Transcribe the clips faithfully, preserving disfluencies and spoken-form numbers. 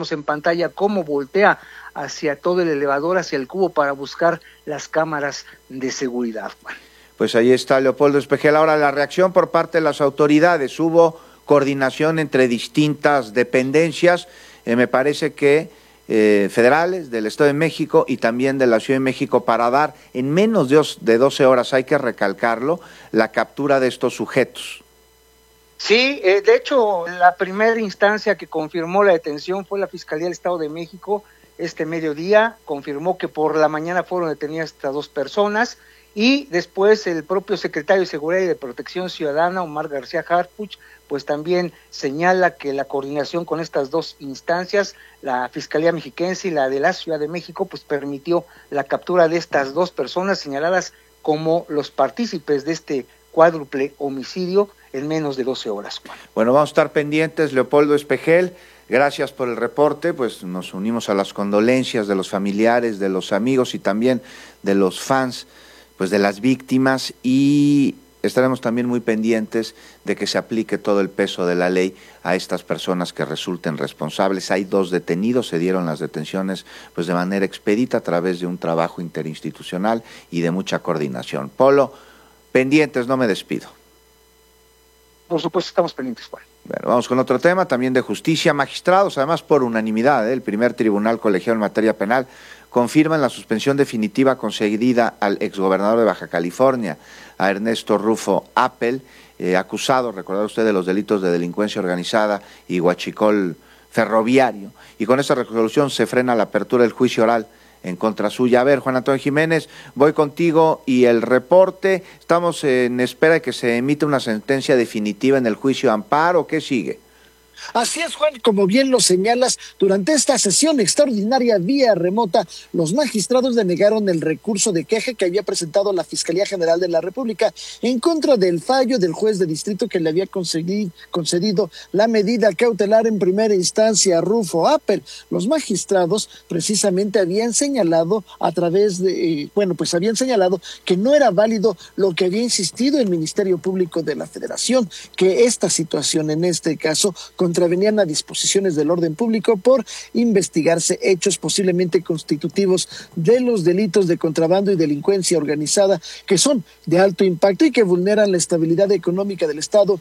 vemos en pantalla cómo voltea hacia todo el elevador, hacia el cubo para buscar las cámaras de seguridad, Juan. Pues ahí está Leopoldo Espejel. Ahora la reacción por parte de las autoridades. Hubo coordinación entre distintas dependencias, eh, me parece que eh, federales, del Estado de México y también de la Ciudad de México, para dar en menos de, de doce horas, hay que recalcarlo, la captura de estos sujetos. Sí, eh, de hecho, la primera instancia que confirmó la detención fue la Fiscalía del Estado de México. Este mediodía confirmó que por la mañana fueron detenidas estas dos personas, y después el propio secretario de Seguridad y de Protección Ciudadana, Omar García Harfuch, pues también señala que la coordinación con estas dos instancias, la Fiscalía Mexiquense y la de la Ciudad de México, pues permitió la captura de estas dos personas señaladas como los partícipes de este cuádruple homicidio en menos de doce horas. Bueno, vamos a estar pendientes, Leopoldo Espejel. Gracias por el reporte, pues nos unimos a las condolencias de los familiares, de los amigos y también de los fans, pues de las víctimas, y estaremos también muy pendientes de que se aplique todo el peso de la ley a estas personas que resulten responsables. Hay dos detenidos, se dieron las detenciones pues de manera expedita a través de un trabajo interinstitucional y de mucha coordinación. Polo, pendientes, no me despido. Por supuesto, estamos pendientes, Juan. Bueno, vamos con otro tema, también de justicia. Magistrados, además por unanimidad, ¿eh? El primer tribunal colegiado en materia penal confirman la suspensión definitiva concedida al exgobernador de Baja California, a Ernesto Rufo Appel, eh, acusado, recordad usted, de los delitos de delincuencia organizada y huachicol ferroviario. Y con esta resolución se frena la apertura del juicio oral en contra suya. A ver, Juan Antonio Jiménez, voy contigo y el reporte. Estamos en espera de que se emita una sentencia definitiva en el juicio amparo. ¿Qué sigue? Así es, Juan, como bien lo señalas, durante esta sesión extraordinaria vía remota, los magistrados denegaron el recurso de queja que había presentado la Fiscalía General de la República en contra del fallo del juez de distrito que le había concedido la medida cautelar en primera instancia a Rufo Appel. Los magistrados precisamente habían señalado a través de, eh, bueno, pues habían señalado que no era válido lo que había insistido el Ministerio Público de la Federación, que esta situación en este caso contravenían a disposiciones del orden público por investigarse hechos posiblemente constitutivos de los delitos de contrabando y delincuencia organizada, que son de alto impacto y que vulneran la estabilidad económica del Estado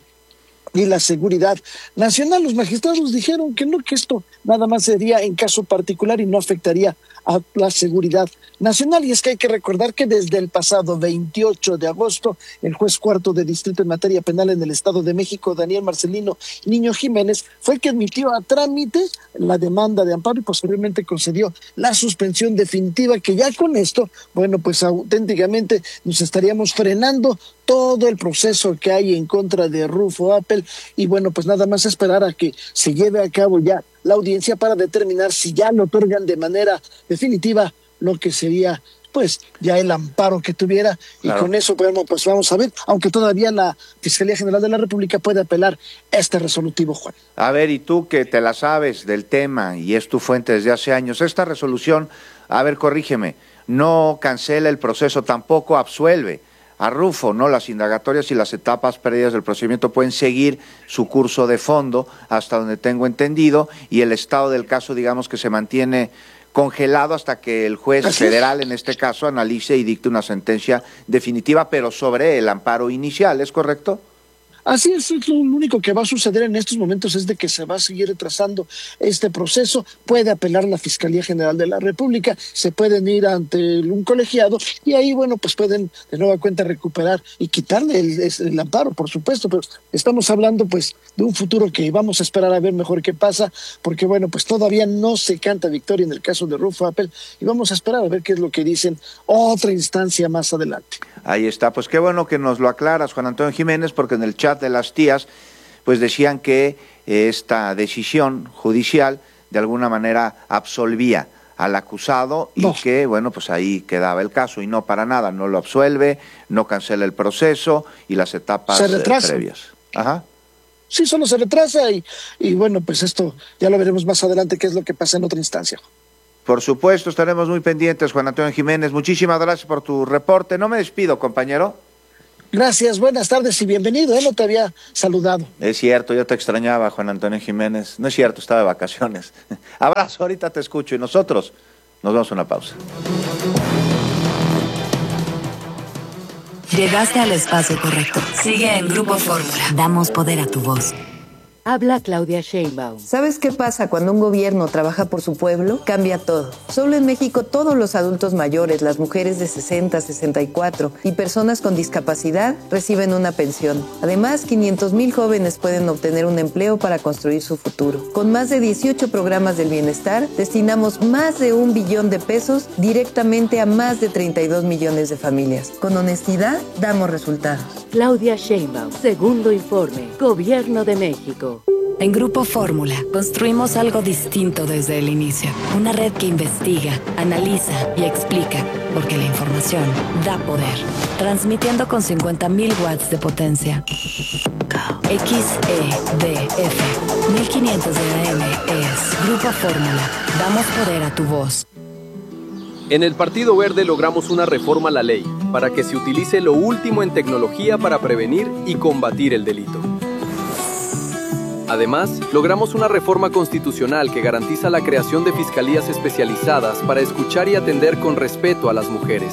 y la seguridad nacional. Los magistrados dijeron que no, que esto nada más sería en caso particular y no afectaría a la seguridad nacional. Y es que hay que recordar que desde el pasado veintiocho de agosto, el juez cuarto de distrito en materia penal en el Estado de México, Daniel Marcelino Niño Jiménez, fue el que admitió a trámite la demanda de amparo y posteriormente concedió la suspensión definitiva, que ya con esto, bueno, pues auténticamente nos estaríamos frenando todo el proceso que hay en contra de Rufo Appel, y bueno, pues nada más esperar a que se lleve a cabo ya la audiencia para determinar si ya le otorgan de manera definitiva lo que sería pues ya el amparo que tuviera, claro. Y con eso pues, pues vamos a ver, aunque todavía la Fiscalía General de la República puede apelar este resolutivo, Juan. A ver, y tú que te la sabes del tema y es tu fuente desde hace años, esta resolución, a ver, corrígeme, no cancela el proceso, tampoco absuelve a Rufo, ¿no? Las indagatorias y las etapas perdidas del procedimiento pueden seguir su curso de fondo, hasta donde tengo entendido, y el estado del caso, digamos, que se mantiene congelado hasta que el juez Así federal, es. en este caso, analice y dicte una sentencia definitiva, pero sobre el amparo inicial, ¿es correcto? Así es, lo único que va a suceder en estos momentos es de que se va a seguir retrasando este proceso. Puede apelar la Fiscalía General de la República, se pueden ir ante un colegiado y ahí, bueno, pues pueden de nueva cuenta recuperar y quitarle el, el amparo, por supuesto, pero estamos hablando pues de un futuro que vamos a esperar a ver mejor qué pasa, porque bueno, pues todavía no se canta victoria en el caso de Rufo Appel y vamos a esperar a ver qué es lo que dicen otra instancia más adelante. Ahí está, pues qué bueno que nos lo aclaras, Juan Antonio Jiménez, porque en el chat de las tías, pues decían que esta decisión judicial de alguna manera absolvía al acusado y no. que, bueno, pues ahí quedaba el caso, y no para nada, no lo absuelve, no cancela el proceso y las etapas se retrasa. previas. Ajá. Sí, solo se retrasa y, y bueno, pues esto ya lo veremos más adelante, qué es lo que pasa en otra instancia. Por supuesto, estaremos muy pendientes, Juan Antonio Jiménez. Muchísimas gracias por tu reporte. No me despido, compañero. Gracias, buenas tardes y bienvenido, ¿eh? No te había saludado. Es cierto, yo te extrañaba, Juan Antonio Jiménez. No es cierto, estaba de vacaciones. Abrazo, ahorita te escucho y nosotros nos vamos a una pausa. Llegaste al espacio correcto. Sigue en Grupo Fórmula. Damos poder a tu voz. Habla Claudia Sheinbaum. ¿Sabes qué pasa cuando un gobierno trabaja por su pueblo? Cambia todo. Solo en México todos los adultos mayores, las mujeres de sesenta, sesenta y cuatro y personas con discapacidad reciben una pensión. Además, quinientos mil jóvenes pueden obtener un empleo para construir su futuro. Con más de dieciocho programas del bienestar, destinamos más de un billón de pesos directamente a más de treinta y dos millones de familias. Con honestidad, damos resultados. Claudia Sheinbaum, segundo informe, Gobierno de México. En Grupo Fórmula construimos algo distinto desde el inicio. Una red que investiga, analiza y explica, porque la información da poder. Transmitiendo con cincuenta mil watts de potencia. X E D F mil quinientos de A M es Grupo Fórmula. Damos poder a tu voz. En el Partido Verde logramos una reforma a la ley para que se utilice lo último en tecnología para prevenir y combatir el delito. Además, logramos una reforma constitucional que garantiza la creación de fiscalías especializadas para escuchar y atender con respeto a las mujeres.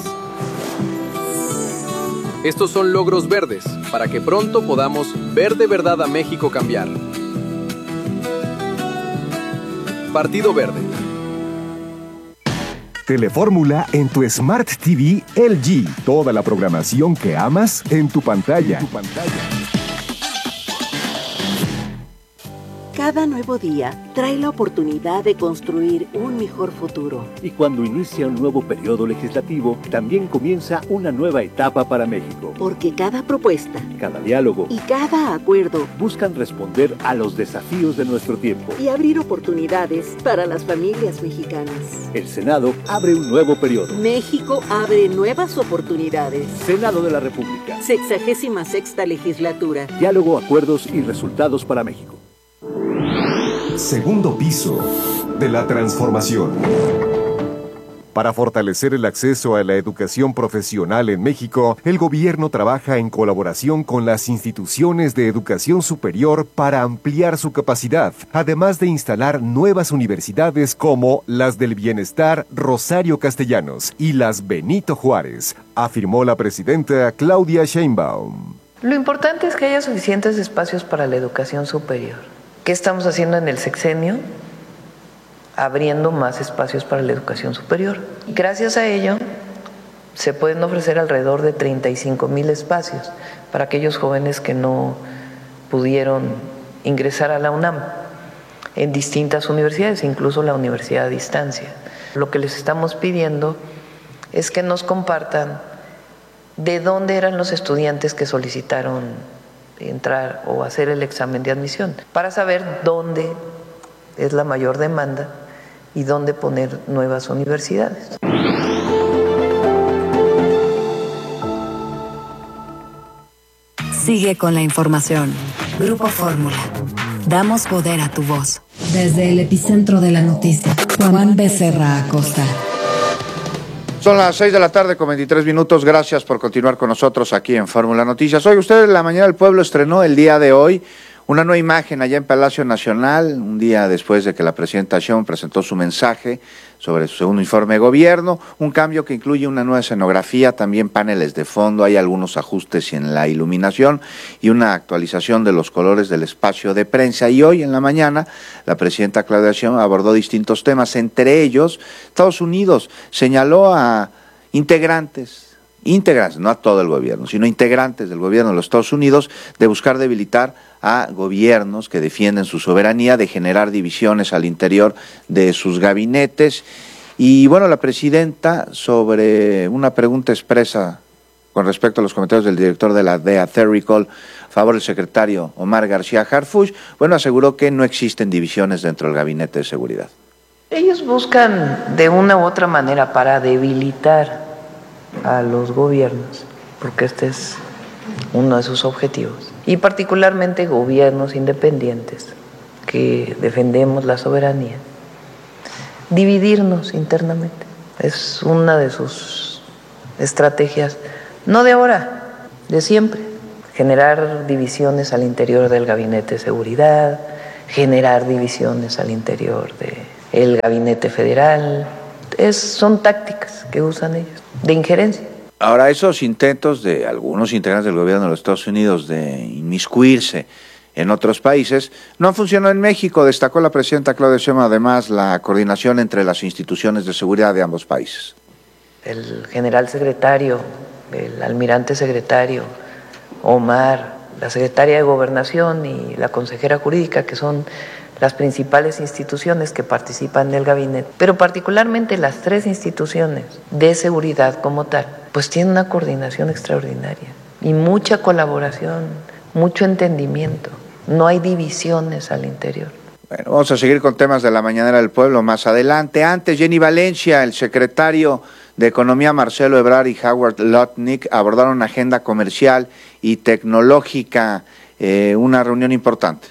Estos son logros verdes, para que pronto podamos ver de verdad a México cambiar. Partido Verde. Telefórmula en tu Smart T V L G. Toda la programación que amas en tu pantalla. En tu pantalla. Cada nuevo día trae la oportunidad de construir un mejor futuro. Y cuando inicia un nuevo periodo legislativo, también comienza una nueva etapa para México. Porque cada propuesta, cada diálogo y cada acuerdo buscan responder a los desafíos de nuestro tiempo y abrir oportunidades para las familias mexicanas. El Senado abre un nuevo periodo. México abre nuevas oportunidades. Senado de la República. Sexagésima sexta legislatura. Diálogo, acuerdos y resultados para México. Segundo piso de la transformación. Para fortalecer el acceso a la educación profesional en México, el gobierno trabaja en colaboración con las instituciones de educación superior para ampliar su capacidad, además de instalar nuevas universidades como las del Bienestar Rosario Castellanos y las Benito Juárez, afirmó la presidenta Claudia Sheinbaum. Lo importante es que haya suficientes espacios para la educación superior. ¿Qué estamos haciendo en el sexenio? Abriendo más espacios para la educación superior. Gracias a ello, se pueden ofrecer alrededor de treinta y cinco mil espacios para aquellos jóvenes que no pudieron ingresar a la UNAM en distintas universidades, incluso la universidad a distancia. Lo que les estamos pidiendo es que nos compartan de dónde eran los estudiantes que solicitaron entrar o hacer el examen de admisión, para saber dónde es la mayor demanda y dónde poner nuevas universidades. Sigue con la información. Grupo Fórmula. Damos poder a tu voz. Desde el epicentro de la noticia, Juan Becerra Acosta. Son las seis de la tarde con veintitrés minutos. Gracias por continuar con nosotros aquí en Fórmula Noticias. Hoy usted en la mañana del pueblo estrenó el día de hoy una nueva imagen allá en Palacio Nacional, un día después de que la presidenta Sheinbaum presentó su mensaje sobre su segundo informe de gobierno, un cambio que incluye una nueva escenografía, también paneles de fondo, hay algunos ajustes en la iluminación y una actualización de los colores del espacio de prensa. Y hoy en la mañana la presidenta Claudia Sheinbaum abordó distintos temas, entre ellos Estados Unidos señaló a integrantes integrantes, no a todo el gobierno, sino integrantes del gobierno de los Estados Unidos, de buscar debilitar a gobiernos que defienden su soberanía, de generar divisiones al interior de sus gabinetes. Y bueno, la presidenta, sobre una pregunta expresa con respecto a los comentarios del director de la D E A, Terry Cole, a favor del secretario Omar García Harfuch, bueno, aseguró que no existen divisiones dentro del gabinete de seguridad. Ellos buscan de una u otra manera para debilitar a los gobiernos, porque este es uno de sus objetivos, y particularmente gobiernos independientes que defendemos la soberanía, dividirnos internamente. Es una de sus estrategias, no de ahora, de siempre. Generar divisiones al interior del Gabinete de Seguridad, generar divisiones al interior del Gabinete Federal. Es, son tácticas que usan ellos, de injerencia. Ahora, esos intentos de algunos integrantes del gobierno de los Estados Unidos de inmiscuirse en otros países no han funcionado en México, destacó la presidenta Claudia Sheinbaum, además la coordinación entre las instituciones de seguridad de ambos países. El general secretario, el almirante secretario, Omar, la secretaria de Gobernación y la consejera jurídica, que son las principales instituciones que participan en el gabinete, pero particularmente las tres instituciones de seguridad como tal, pues tienen una coordinación extraordinaria y mucha colaboración, mucho entendimiento. No hay divisiones al interior. Bueno, vamos a seguir con temas de la Mañanera del Pueblo más adelante. Antes, Jenny Valencia, el secretario de Economía Marcelo Ebrard y Howard Lutnick abordaron una agenda comercial y tecnológica, eh, una reunión importante.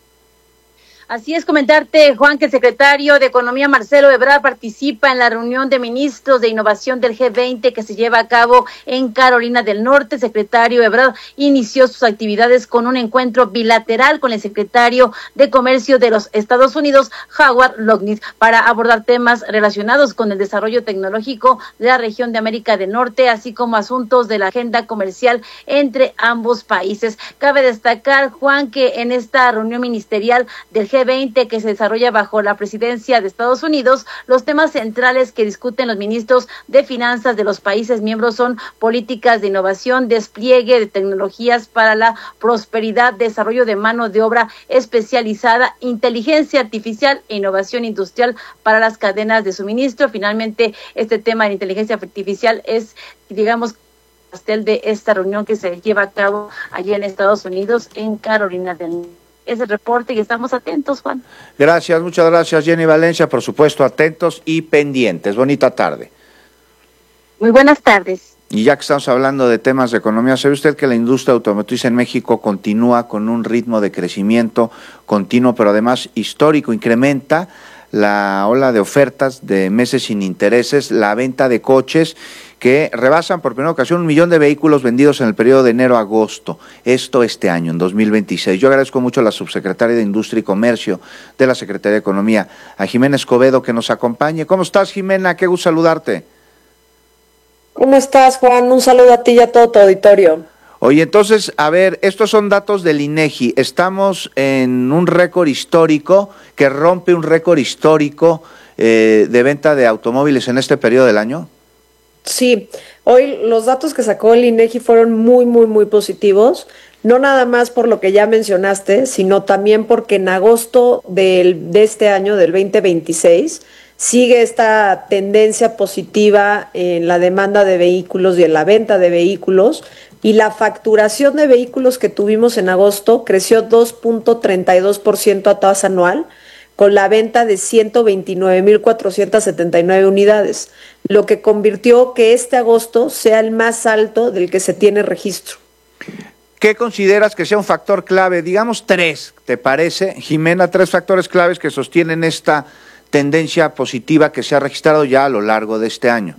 Así es, comentarte, Juan, que el secretario de Economía, Marcelo Ebrard, participa en la reunión de ministros de innovación del G veinte que se lleva a cabo en Carolina del Norte. El secretario Ebrard inició sus actividades con un encuentro bilateral con el secretario de Comercio de los Estados Unidos, Howard Lutnick, para abordar temas relacionados con el desarrollo tecnológico de la región de América del Norte, así como asuntos de la agenda comercial entre ambos países. Cabe destacar, Juan, que en esta reunión ministerial del G veinte que se desarrolla bajo la presidencia de Estados Unidos, los temas centrales que discuten los ministros de finanzas de los países miembros son políticas de innovación, despliegue de tecnologías para la prosperidad, desarrollo de mano de obra especializada, inteligencia artificial e innovación industrial para las cadenas de suministro. Finalmente, este tema de inteligencia artificial es, digamos, pastel de esta reunión que se lleva a cabo allí en Estados Unidos, en Carolina del Norte. Es el reporte y estamos atentos, Juan. Gracias, muchas gracias, Jenny Valencia, por supuesto, atentos y pendientes. Bonita tarde. Muy buenas tardes. Y ya que estamos hablando de temas de economía, ¿sabe usted que la industria automotriz en México continúa con un ritmo de crecimiento continuo, pero además histórico? Incrementa la ola de ofertas de meses sin intereses, la venta de coches que rebasan por primera ocasión un millón de vehículos vendidos en el periodo de enero a agosto, esto este año, en dos mil veintiséis. Yo agradezco mucho a la subsecretaria de Industria y Comercio de la Secretaría de Economía, a Jimena Escobedo, que nos acompañe. ¿Cómo estás, Jimena? Qué gusto saludarte. ¿Cómo estás, Juan? Un saludo a ti y a todo tu auditorio. Oye, entonces, a ver, estos son datos del INEGI. Estamos en un récord histórico que rompe un récord histórico eh, de venta de automóviles en este periodo del año. Sí, hoy los datos que sacó el INEGI fueron muy, muy, muy positivos. No nada más por lo que ya mencionaste, sino también porque en agosto del, de este año, del veinte veintiséis, sigue esta tendencia positiva en la demanda de vehículos y en la venta de vehículos, y la facturación de vehículos que tuvimos en agosto creció dos punto treinta y dos por ciento a tasa anual, con la venta de ciento veintinueve mil cuatrocientas setenta y nueve unidades, lo que convirtió que este agosto sea el más alto del que se tiene registro. ¿Qué consideras que sea un factor clave? Digamos tres, ¿te parece, Jimena? Tres factores claves que sostienen esta tendencia positiva que se ha registrado ya a lo largo de este año.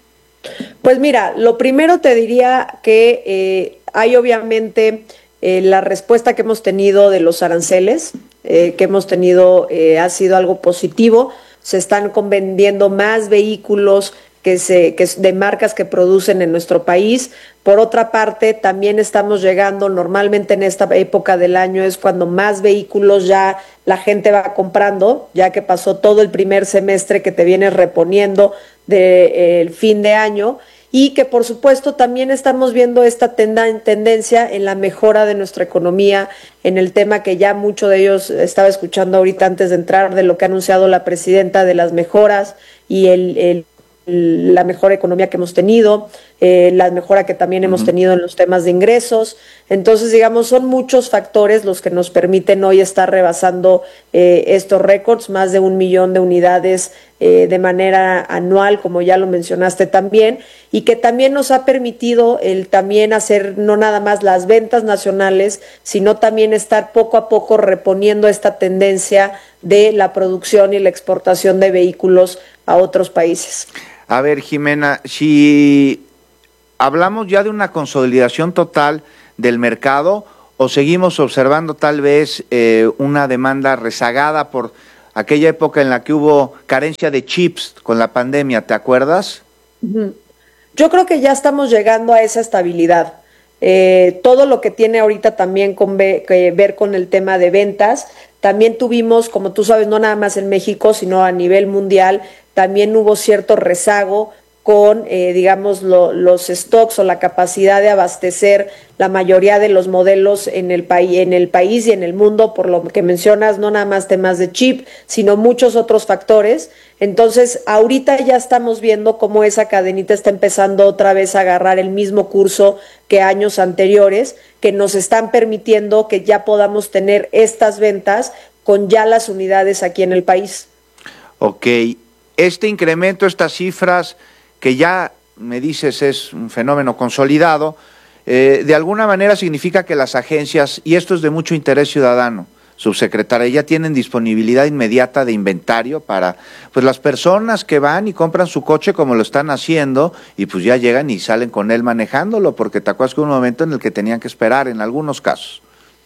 Pues mira, lo primero te diría que eh, hay obviamente eh, la respuesta que hemos tenido de los aranceles, eh, que hemos tenido eh, ha sido algo positivo. Se están vendiendo más vehículos que se que de marcas que producen en nuestro país. Por otra parte, también estamos llegando, normalmente en esta época del año es cuando más vehículos ya la gente va comprando, ya que pasó todo el primer semestre que te vienes reponiendo del fin de año, y que por supuesto también estamos viendo esta tenda- tendencia en la mejora de nuestra economía, en el tema que ya mucho de ellos estaba escuchando ahorita antes de entrar, de lo que ha anunciado la presidenta de las mejoras y el, el la mejor economía que hemos tenido, eh, la mejora que también hemos uh-huh. tenido en los temas de ingresos. Entonces, digamos, son muchos factores los que nos permiten hoy estar rebasando eh, estos récords, más de un millón de unidades eh, de manera anual, como ya lo mencionaste también, y que también nos ha permitido el también hacer no nada más las ventas nacionales, sino también estar poco a poco reponiendo esta tendencia de la producción y la exportación de vehículos a otros países. A ver, Jimena, si ¿hablamos ya de una consolidación total del mercado o seguimos observando tal vez eh, una demanda rezagada por aquella época en la que hubo carencia de chips con la pandemia? ¿Te acuerdas? Yo creo que ya estamos llegando a esa estabilidad. Eh, todo lo que tiene ahorita también con ve, que ver con el tema de ventas, también tuvimos, como tú sabes, no nada más en México, sino a nivel mundial, también hubo cierto rezago con, eh, digamos, lo, los stocks o la capacidad de abastecer la mayoría de los modelos en el, país, en el país y en el mundo, por lo que mencionas, no nada más temas de chip, sino muchos otros factores. Entonces, ahorita ya estamos viendo cómo esa cadenita está empezando otra vez a agarrar el mismo curso que años anteriores, que nos están permitiendo que ya podamos tener estas ventas con ya las unidades aquí en el país. Ok, este incremento, estas cifras que ya me dices es un fenómeno consolidado, eh, de alguna manera significa que las agencias, y esto es de mucho interés ciudadano, subsecretaria, ya tienen disponibilidad inmediata de inventario para pues las personas que van y compran su coche como lo están haciendo y pues ya llegan y salen con él manejándolo, porque te acuerdas que hubo un momento en el que tenían que esperar en algunos casos.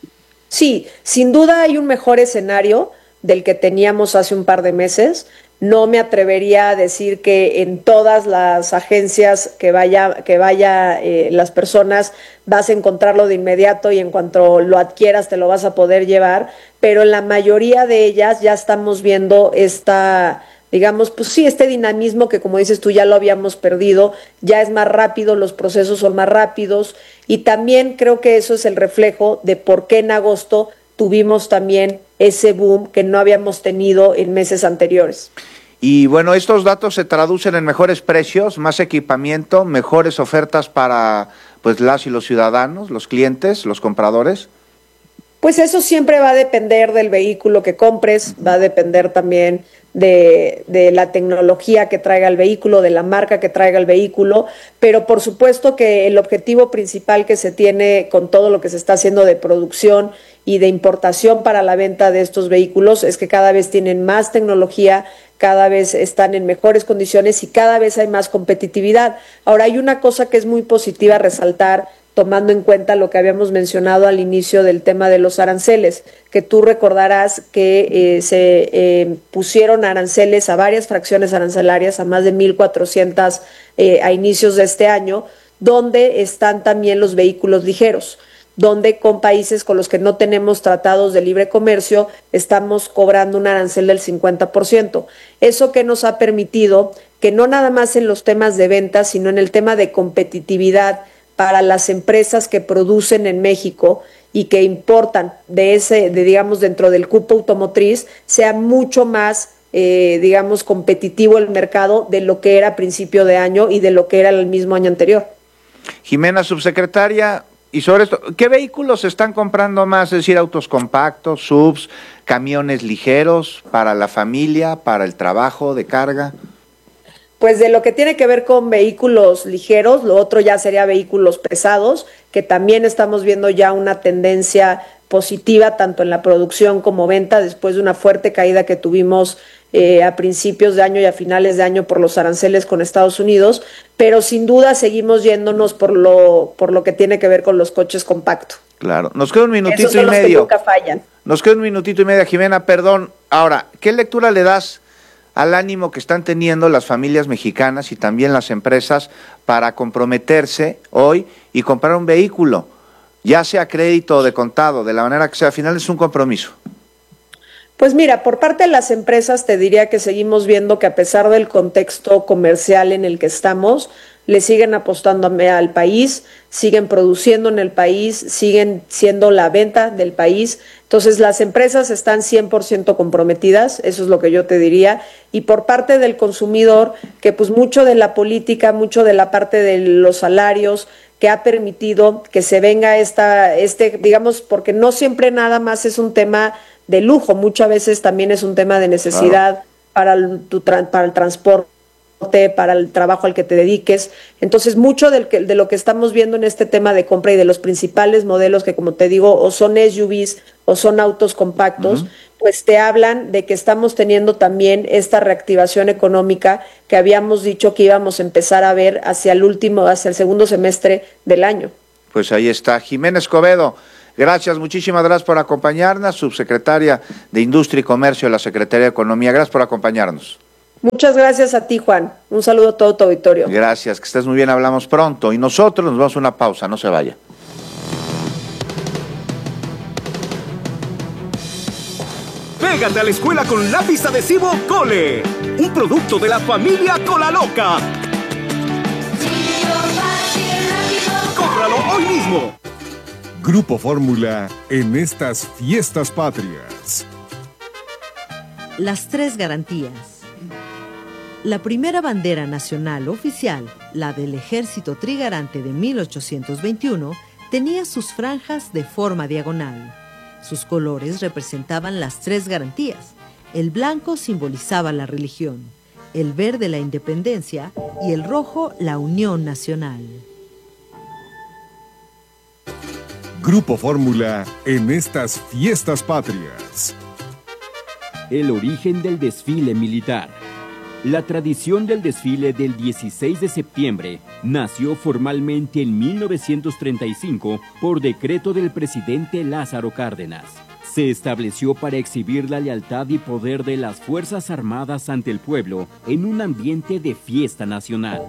Sí, sin duda hay un mejor escenario del que teníamos hace un par de meses. No me atrevería a decir que en todas las agencias que vaya, que vaya eh, las personas vas a encontrarlo de inmediato y en cuanto lo adquieras te lo vas a poder llevar, pero en la mayoría de ellas ya estamos viendo esta, digamos, pues sí, este dinamismo que como dices tú ya lo habíamos perdido, ya es más rápido, los procesos son más rápidos y también creo que eso es el reflejo de por qué en agosto tuvimos también ese boom que no habíamos tenido en meses anteriores. Y bueno, estos datos se traducen en mejores precios, más equipamiento, mejores ofertas para pues las y los ciudadanos, los clientes, los compradores. Pues eso siempre va a depender del vehículo que compres, va a depender también de, de la tecnología que traiga el vehículo, de la marca que traiga el vehículo, pero por supuesto que el objetivo principal que se tiene con todo lo que se está haciendo de producción y de importación para la venta de estos vehículos es que cada vez tienen más tecnología, cada vez están en mejores condiciones y cada vez hay más competitividad. Ahora, hay una cosa que es muy positiva a resaltar, tomando en cuenta lo que habíamos mencionado al inicio del tema de los aranceles, que tú recordarás que eh, se eh, pusieron aranceles a varias fracciones arancelarias, a más de mil cuatrocientas eh, a inicios de este año, donde están también los vehículos ligeros, donde con países con los que no tenemos tratados de libre comercio estamos cobrando un arancel del cincuenta por ciento. Eso que nos ha permitido que no nada más en los temas de ventas, sino en el tema de competitividad para las empresas que producen en México y que importan de ese, de, digamos, dentro del cupo automotriz, sea mucho más, eh, digamos, competitivo el mercado de lo que era a principio de año y de lo que era el mismo año anterior. Jimena, subsecretaria, y sobre esto, ¿qué vehículos se están comprando más? Es decir, autos compactos, subs, camiones ligeros para la familia, para el trabajo de carga. Pues de lo que tiene que ver con vehículos ligeros, lo otro ya sería vehículos pesados, que también estamos viendo ya una tendencia positiva tanto en la producción como venta después de una fuerte caída que tuvimos eh, a principios de año y a finales de año por los aranceles con Estados Unidos, pero sin duda seguimos yéndonos por lo por lo que tiene que ver con los coches compactos. Claro, nos queda un minutito Esos son y los medio. Que nunca fallan. Nos queda un minutito y medio, Jimena, perdón. Ahora, ¿qué lectura le das al ánimo que están teniendo las familias mexicanas y también las empresas para comprometerse hoy y comprar un vehículo, ya sea crédito o de contado, de la manera que sea? Al final es un compromiso. Pues mira, por parte de las empresas te diría que seguimos viendo que a pesar del contexto comercial en el que estamos, le siguen apostando al país, siguen produciendo en el país, siguen siendo la venta del país. Entonces las empresas están cien por ciento comprometidas, eso es lo que yo te diría. Y por parte del consumidor, que pues mucho de la política, mucho de la parte de los salarios, que ha permitido que se venga esta, este, digamos, porque no siempre nada más es un tema de lujo, muchas veces también es un tema de necesidad. Claro. para el, tu, para el transporte, para el trabajo al que te dediques. Entonces, mucho del que, de lo que estamos viendo en este tema de compra y de los principales modelos que, como te digo, o son S U Vs o son autos compactos, uh-huh. pues te hablan de que estamos teniendo también esta reactivación económica que habíamos dicho que íbamos a empezar a ver hacia el último, hacia el segundo semestre del año. Pues ahí está. Jimena Escobedo, gracias, muchísimas gracias por acompañarnos, subsecretaria de Industria y Comercio de la Secretaría de Economía. Gracias por acompañarnos. Muchas gracias a ti, Juan. Un saludo a todo tu auditorio. Gracias, que estés muy bien, hablamos pronto. Y nosotros nos vamos a una pausa, no se vaya. Pégate a la escuela con lápiz adhesivo Cole, un producto de la familia Cola Loca. ¡Cómpralo hoy mismo! Grupo Fórmula en estas fiestas patrias. Las tres garantías. La primera bandera nacional oficial, la del Ejército Trigarante de mil ochocientos veintiuno, tenía sus franjas de forma diagonal. Sus colores representaban las tres garantías. El blanco simbolizaba la religión, el verde la independencia y el rojo la unión nacional. Grupo Fórmula en estas fiestas patrias. El origen del desfile militar. La tradición del desfile del dieciséis de septiembre nació formalmente en mil novecientos treinta y cinco por decreto del presidente Lázaro Cárdenas. Se estableció para exhibir la lealtad y poder de las Fuerzas Armadas ante el pueblo en un ambiente de fiesta nacional.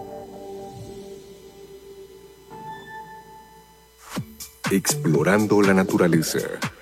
Explorando la naturaleza.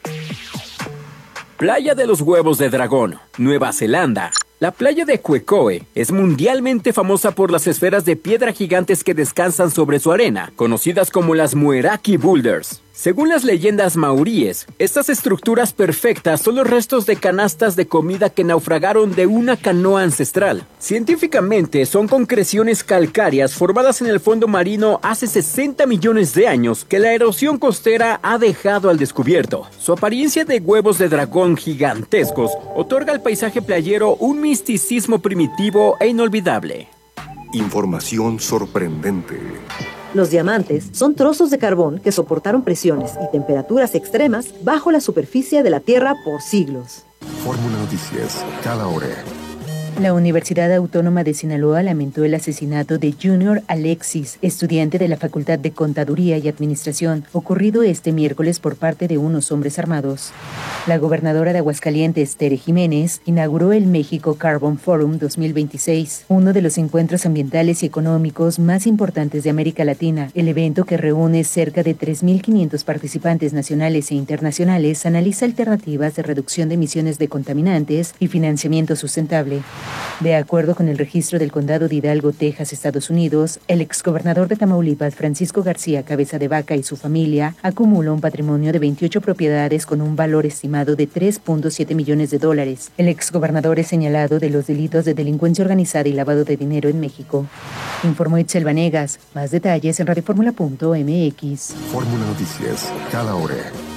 Playa de los Huevos de Dragón, Nueva Zelanda. La playa de Quecoe es mundialmente famosa por las esferas de piedra gigantes que descansan sobre su arena, conocidas como las Mueraki Boulders. Según las leyendas maoríes, estas estructuras perfectas son los restos de canastas de comida que naufragaron de una canoa ancestral. Científicamente, son concreciones calcáreas formadas en el fondo marino hace sesenta millones de años que la erosión costera ha dejado al descubierto. Su apariencia de huevos de dragón gigantescos otorga al paisaje playero un misticismo primitivo e inolvidable. Información sorprendente. Los diamantes son trozos de carbón que soportaron presiones y temperaturas extremas bajo la superficie de la Tierra por siglos. Fórmula Noticias, cada hora. La Universidad Autónoma de Sinaloa lamentó el asesinato de Junior Alexis, estudiante de la Facultad de Contaduría y Administración, ocurrido este miércoles por parte de unos hombres armados. La gobernadora de Aguascalientes, Tere Jiménez, inauguró el México Carbon Forum dos mil veintiséis, uno de los encuentros ambientales y económicos más importantes de América Latina. El evento, que reúne cerca de tres mil quinientos participantes nacionales e internacionales, analiza alternativas de reducción de emisiones de contaminantes y financiamiento sustentable. De acuerdo con el registro del Condado de Hidalgo, Texas, Estados Unidos, el exgobernador de Tamaulipas, Francisco García Cabeza de Vaca, y su familia acumula un patrimonio de veintiocho propiedades con un valor estimado de tres punto siete millones de dólares. El exgobernador es señalado de los delitos de delincuencia organizada y lavado de dinero en México. Informó Itzel Vanegas. Más detalles en radioformula punto m x. Fórmula Noticias, cada hora.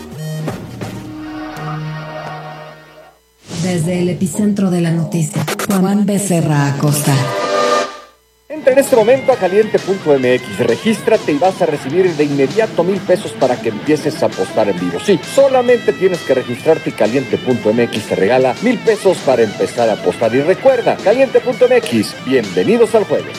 Desde el epicentro de la noticia, Juan Becerra Acosta. Entra en este momento a caliente punto m x, regístrate y vas a recibir de inmediato mil pesos para que empieces a apostar en vivo. Sí, solamente tienes que registrarte y caliente punto m x te regala mil pesos para empezar a apostar. Y recuerda, caliente punto m x, bienvenidos al juego.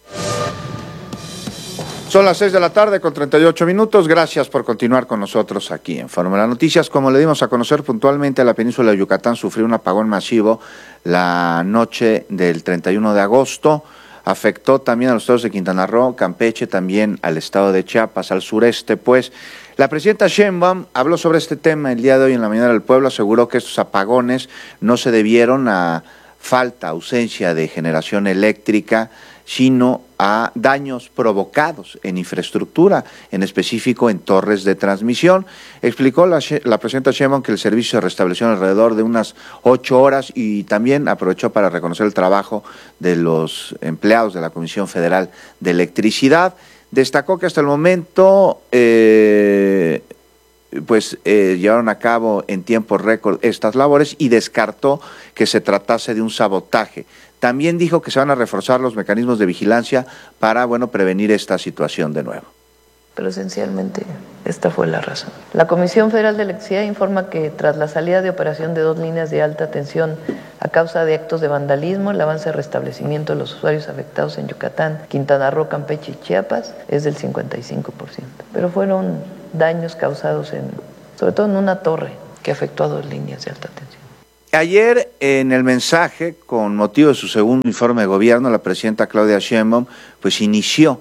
Son las seis de la tarde con treinta y ocho minutos. Gracias por continuar con nosotros aquí en Fórmula Noticias. Como le dimos a conocer puntualmente, la península de Yucatán sufrió un apagón masivo la noche del treinta y uno de agosto. Afectó también a los estados de Quintana Roo, Campeche, también al estado de Chiapas, al sureste. Pues la presidenta Sheinbaum habló sobre este tema el día de hoy en la mañana del pueblo. Aseguró que estos apagones no se debieron a falta, ausencia de generación eléctrica, sino a daños provocados en infraestructura, en específico en torres de transmisión. Explicó la, la presidenta Sheinbaum que el servicio se restableció en alrededor de unas ocho horas y también aprovechó para reconocer el trabajo de los empleados de la Comisión Federal de Electricidad. Destacó que hasta el momento eh, pues eh, llevaron a cabo en tiempo récord estas labores y descartó que se tratase de un sabotaje. También dijo que se van a reforzar los mecanismos de vigilancia para, bueno, prevenir esta situación de nuevo. Pero esencialmente esta fue la razón. La Comisión Federal de Electricidad informa que tras la salida de operación de dos líneas de alta tensión a causa de actos de vandalismo, el avance de restablecimiento de los usuarios afectados en Yucatán, Quintana Roo, Campeche y Chiapas es del cincuenta y cinco por ciento. Pero fueron daños causados en, sobre todo en una torre que afectó a dos líneas de alta tensión. Ayer, en el mensaje, con motivo de su segundo informe de gobierno, la presidenta Claudia Sheinbaum pues inició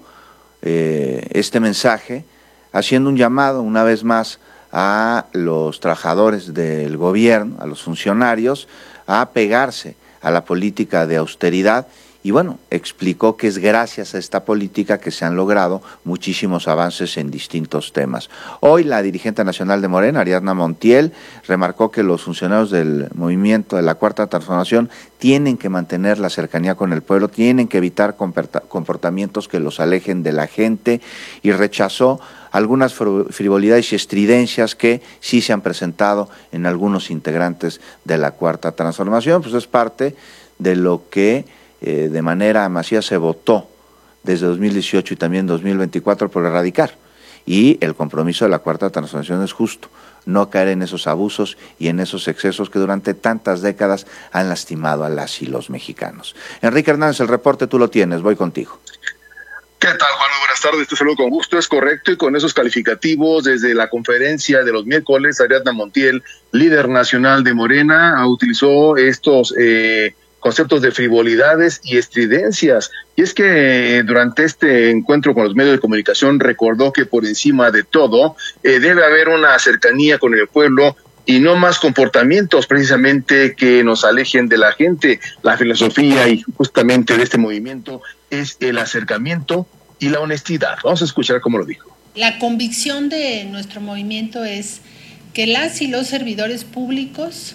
eh, este mensaje haciendo un llamado una vez más a los trabajadores del gobierno, a los funcionarios, a apegarse a la política de austeridad. Y bueno, explicó que es gracias a esta política que se han logrado muchísimos avances en distintos temas. Hoy la dirigente nacional de Morena, Ariadna Montiel, remarcó que los funcionarios del movimiento de la Cuarta Transformación tienen que mantener la cercanía con el pueblo, tienen que evitar comportamientos que los alejen de la gente, y rechazó algunas frivolidades y estridencias que sí se han presentado en algunos integrantes de la Cuarta Transformación. Pues es parte de lo que Eh, de manera masiva se votó desde dos mil dieciocho y también dos mil veinticuatro por erradicar. Y el compromiso de la Cuarta Transformación es justo, no caer en esos abusos y en esos excesos que durante tantas décadas han lastimado a las y los mexicanos. Enrique Hernández, el reporte tú lo tienes, voy contigo. ¿Qué tal, Juan? Muy buenas tardes, te saludo con gusto, es correcto, y con esos calificativos desde la conferencia de los miércoles, Ariadna Montiel, líder nacional de Morena, utilizó estos eh, conceptos de frivolidades y estridencias. Y es que eh, durante este encuentro con los medios de comunicación recordó que por encima de todo eh, debe haber una cercanía con el pueblo y no más comportamientos precisamente que nos alejen de la gente. La filosofía y justamente de este movimiento es el acercamiento y la honestidad. Vamos a escuchar cómo lo dijo. La convicción de nuestro movimiento es que las y los servidores públicos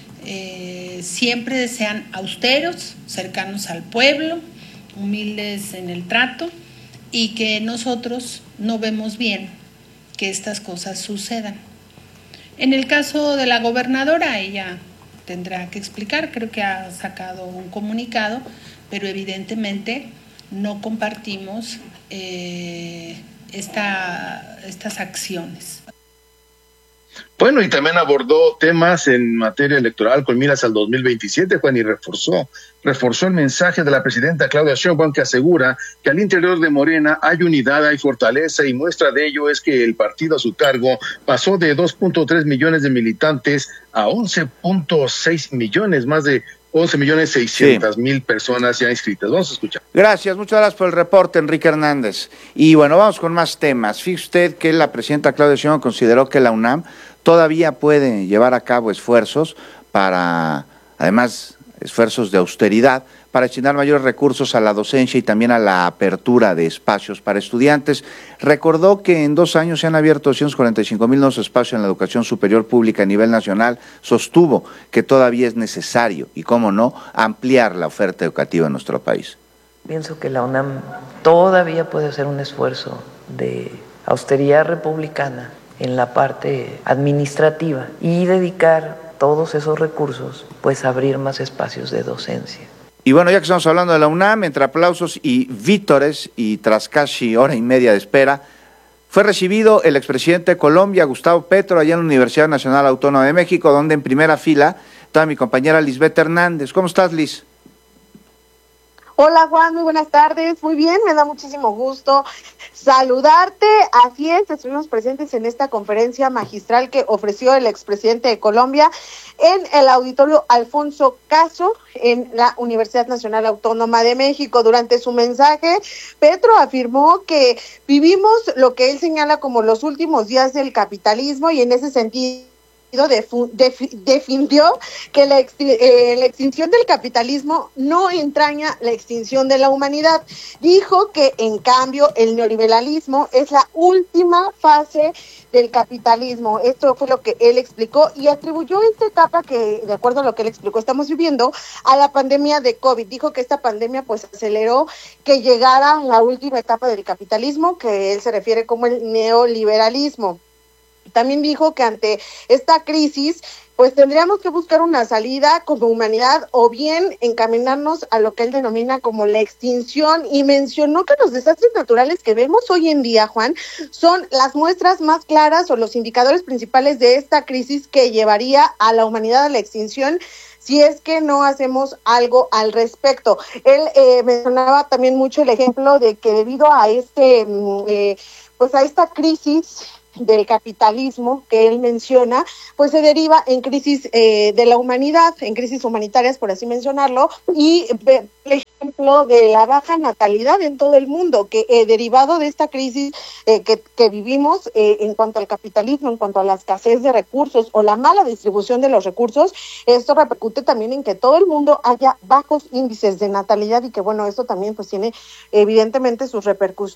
Eh, siempre sean austeros, cercanos al pueblo, humildes en el trato, y que nosotros no vemos bien que estas cosas sucedan. En el caso de la gobernadora, ella tendrá que explicar, creo que ha sacado un comunicado, pero evidentemente no compartimos eh, esta, estas acciones. Bueno, y también abordó temas en materia electoral con miras al dos mil veintisiete, Juan, y reforzó, reforzó el mensaje de la presidenta Claudia Sheinbaum, que asegura que al interior de Morena hay unidad, hay fortaleza, y muestra de ello es que el partido a su cargo pasó de dos punto tres millones de militantes a once punto seis millones, más de once millones seiscientas mil personas ya inscritas. Vamos a escuchar. Gracias, muchas gracias por el reporte, Enrique Hernández. Y bueno, vamos con más temas. Fíjese usted que la presidenta Claudia Sheinbaum consideró que la UNAM todavía puede llevar a cabo esfuerzos para, además, esfuerzos de austeridad, para destinar mayores recursos a la docencia y también a la apertura de espacios para estudiantes. Recordó que en dos años se han abierto doscientos cuarenta y cinco mil nuevos espacios en la educación superior pública a nivel nacional. Sostuvo que todavía es necesario, y cómo no, ampliar la oferta educativa en nuestro país. Pienso que la UNAM todavía puede hacer un esfuerzo de austeridad republicana en la parte administrativa y dedicar todos esos recursos, pues a abrir más espacios de docencia. Y bueno, ya que estamos hablando de la UNAM, entre aplausos y vítores y tras casi hora y media de espera, fue recibido el expresidente de Colombia, Gustavo Petro, allá en la Universidad Nacional Autónoma de México, donde en primera fila está mi compañera Lisbeth Hernández. ¿Cómo estás, Liz? Hola, Juan, muy buenas tardes. Muy bien, me da muchísimo gusto saludarte. Así es, estuvimos presentes en esta conferencia magistral que ofreció el expresidente de Colombia en el auditorio Alfonso Caso en la Universidad Nacional Autónoma de México. Durante su mensaje, Petro afirmó que vivimos lo que él señala como los últimos días del capitalismo, y en ese sentido Defu, def, definió que la, ex, eh, la extinción del capitalismo no entraña la extinción de la humanidad. Dijo que, en cambio, el neoliberalismo es la última fase del capitalismo. Esto fue lo que él explicó, y atribuyó esta etapa que, de acuerdo a lo que él explicó, estamos viviendo a la pandemia de COVID. Dijo que esta pandemia pues aceleró que llegara la última etapa del capitalismo, que él se refiere como el neoliberalismo. También dijo que ante esta crisis, pues tendríamos que buscar una salida como humanidad o bien encaminarnos a lo que él denomina como la extinción, y mencionó que los desastres naturales que vemos hoy en día, Juan, son las muestras más claras o los indicadores principales de esta crisis que llevaría a la humanidad a la extinción si es que no hacemos algo al respecto. Él eh, mencionaba también mucho el ejemplo de que debido a este, eh, pues a esta crisis del capitalismo que él menciona, pues se deriva en crisis eh, de la humanidad, en crisis humanitarias, por así mencionarlo, y eh, el ejemplo de la baja natalidad en todo el mundo, que eh, derivado de esta crisis eh, que, que vivimos eh, en cuanto al capitalismo, en cuanto a la escasez de recursos o la mala distribución de los recursos, esto repercute también en que todo el mundo haya bajos índices de natalidad, y que bueno, esto también pues tiene evidentemente sus repercusiones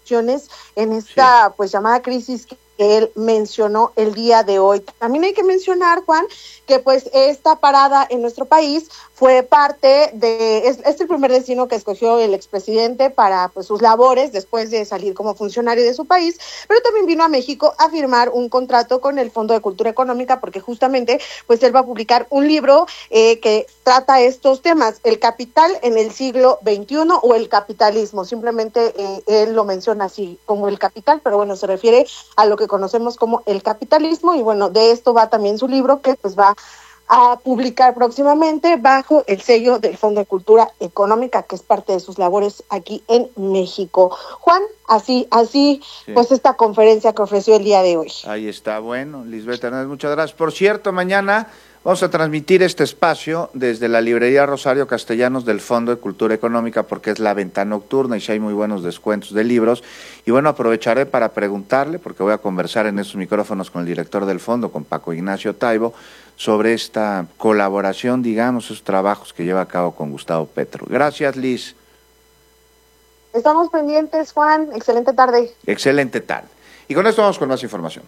en esta sí. pues llamada crisis que él mencionó el día de hoy. También hay que mencionar, Juan, que pues esta parada en nuestro país fue parte de, es, es el primer destino que escogió el expresidente para pues sus labores después de salir como funcionario de su país, pero también vino a México a firmar un contrato con el Fondo de Cultura Económica, porque justamente pues él va a publicar un libro eh, que trata estos temas, el capital en el siglo veintiuno o el capitalismo, simplemente eh, él lo menciona así como el capital, pero bueno, se refiere a lo que conocemos como el capitalismo, y bueno, de esto va también su libro, que pues va a publicar próximamente bajo el sello del Fondo de Cultura Económica, que es parte de sus labores aquí en México. Juan, así, así, sí. pues esta conferencia que ofreció el día de hoy. Ahí está, bueno, Lisbeth Hernández, muchas gracias. Por cierto, mañana vamos a transmitir este espacio desde la librería Rosario Castellanos del Fondo de Cultura Económica, porque es la venta nocturna y si hay muy buenos descuentos de libros. Y bueno, aprovecharé para preguntarle, porque voy a conversar en estos micrófonos con el director del fondo, con Paco Ignacio Taibo, sobre esta colaboración, digamos, esos trabajos que lleva a cabo con Gustavo Petro. Gracias, Liz. Estamos pendientes, Juan. Excelente tarde. Excelente tarde. Y con esto vamos con más información.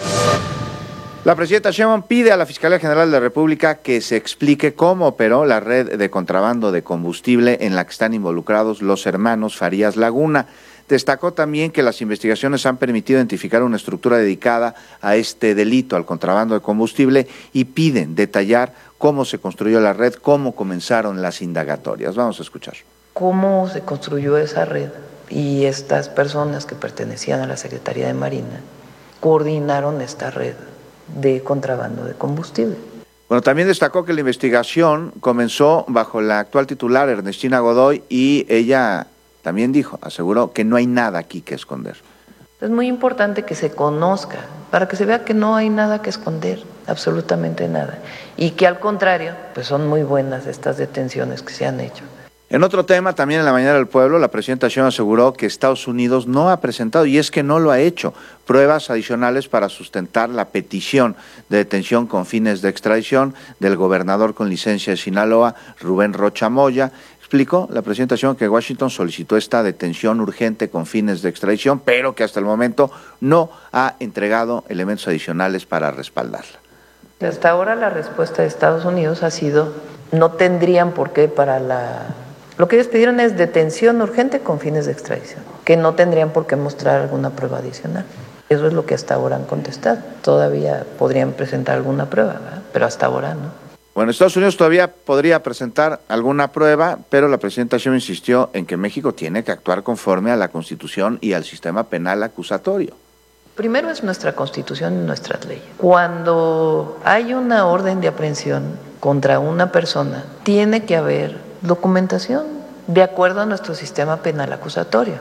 La presidenta Sheinbaum pide a la Fiscalía General de la República que se explique cómo operó la red de contrabando de combustible en la que están involucrados los hermanos Farías Laguna. Destacó también que las investigaciones han permitido identificar una estructura dedicada a este delito, al contrabando de combustible, y piden detallar cómo se construyó la red, cómo comenzaron las indagatorias. Vamos a escuchar. ¿Cómo se construyó esa red? Y estas personas que pertenecían a la Secretaría de Marina coordinaron esta red de contrabando de combustible. Bueno, también destacó que la investigación comenzó bajo la actual titular, Ernestina Godoy, y ella también dijo, aseguró que no hay nada aquí que esconder. Es muy importante que se conozca, para que se vea que no hay nada que esconder, absolutamente nada, y que al contrario, pues son muy buenas estas detenciones que se han hecho. En otro tema, también en la mañana del pueblo, la presidenta Sheinbaum aseguró que Estados Unidos no ha presentado, y es que no lo ha hecho, pruebas adicionales para sustentar la petición de detención con fines de extradición del gobernador con licencia de Sinaloa, Rubén Rocha Moya. Explicó la presidenta Sheinbaum que Washington solicitó esta detención urgente con fines de extradición, pero que hasta el momento no ha entregado elementos adicionales para respaldarla. Hasta ahora la respuesta de Estados Unidos ha sido, no tendrían por qué para la... Lo que ellos pidieron es detención urgente con fines de extradición, que no tendrían por qué mostrar alguna prueba adicional. Eso es lo que hasta ahora han contestado. Todavía podrían presentar alguna prueba, ¿verdad? Pero hasta ahora no. Bueno, Estados Unidos todavía podría presentar alguna prueba, pero la presidenta Sheinbaum insistió en que México tiene que actuar conforme a la Constitución y al sistema penal acusatorio. Primero es nuestra Constitución y nuestras leyes. Cuando hay una orden de aprehensión contra una persona, tiene que haber documentación de acuerdo a nuestro sistema penal acusatorio.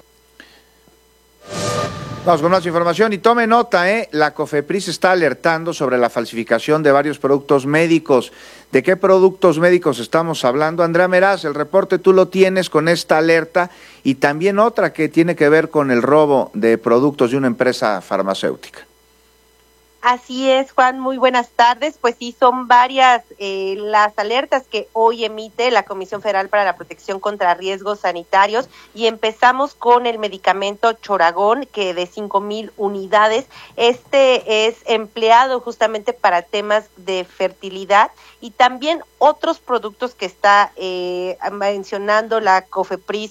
Vamos con más información y tome nota, ¿eh? La COFEPRIS está alertando sobre la falsificación de varios productos médicos. ¿De qué productos médicos estamos hablando? Andrea Meraz, el reporte tú lo tienes con esta alerta y también otra que tiene que ver con el robo de productos de una empresa farmacéutica. Así es, Juan, muy buenas tardes. Pues sí, son varias eh, las alertas que hoy emite la Comisión Federal para la Protección contra Riesgos Sanitarios y empezamos con el medicamento Choragón, que de cinco mil unidades. Este es empleado justamente para temas de fertilidad y también otros productos que está eh, mencionando la COFEPRIS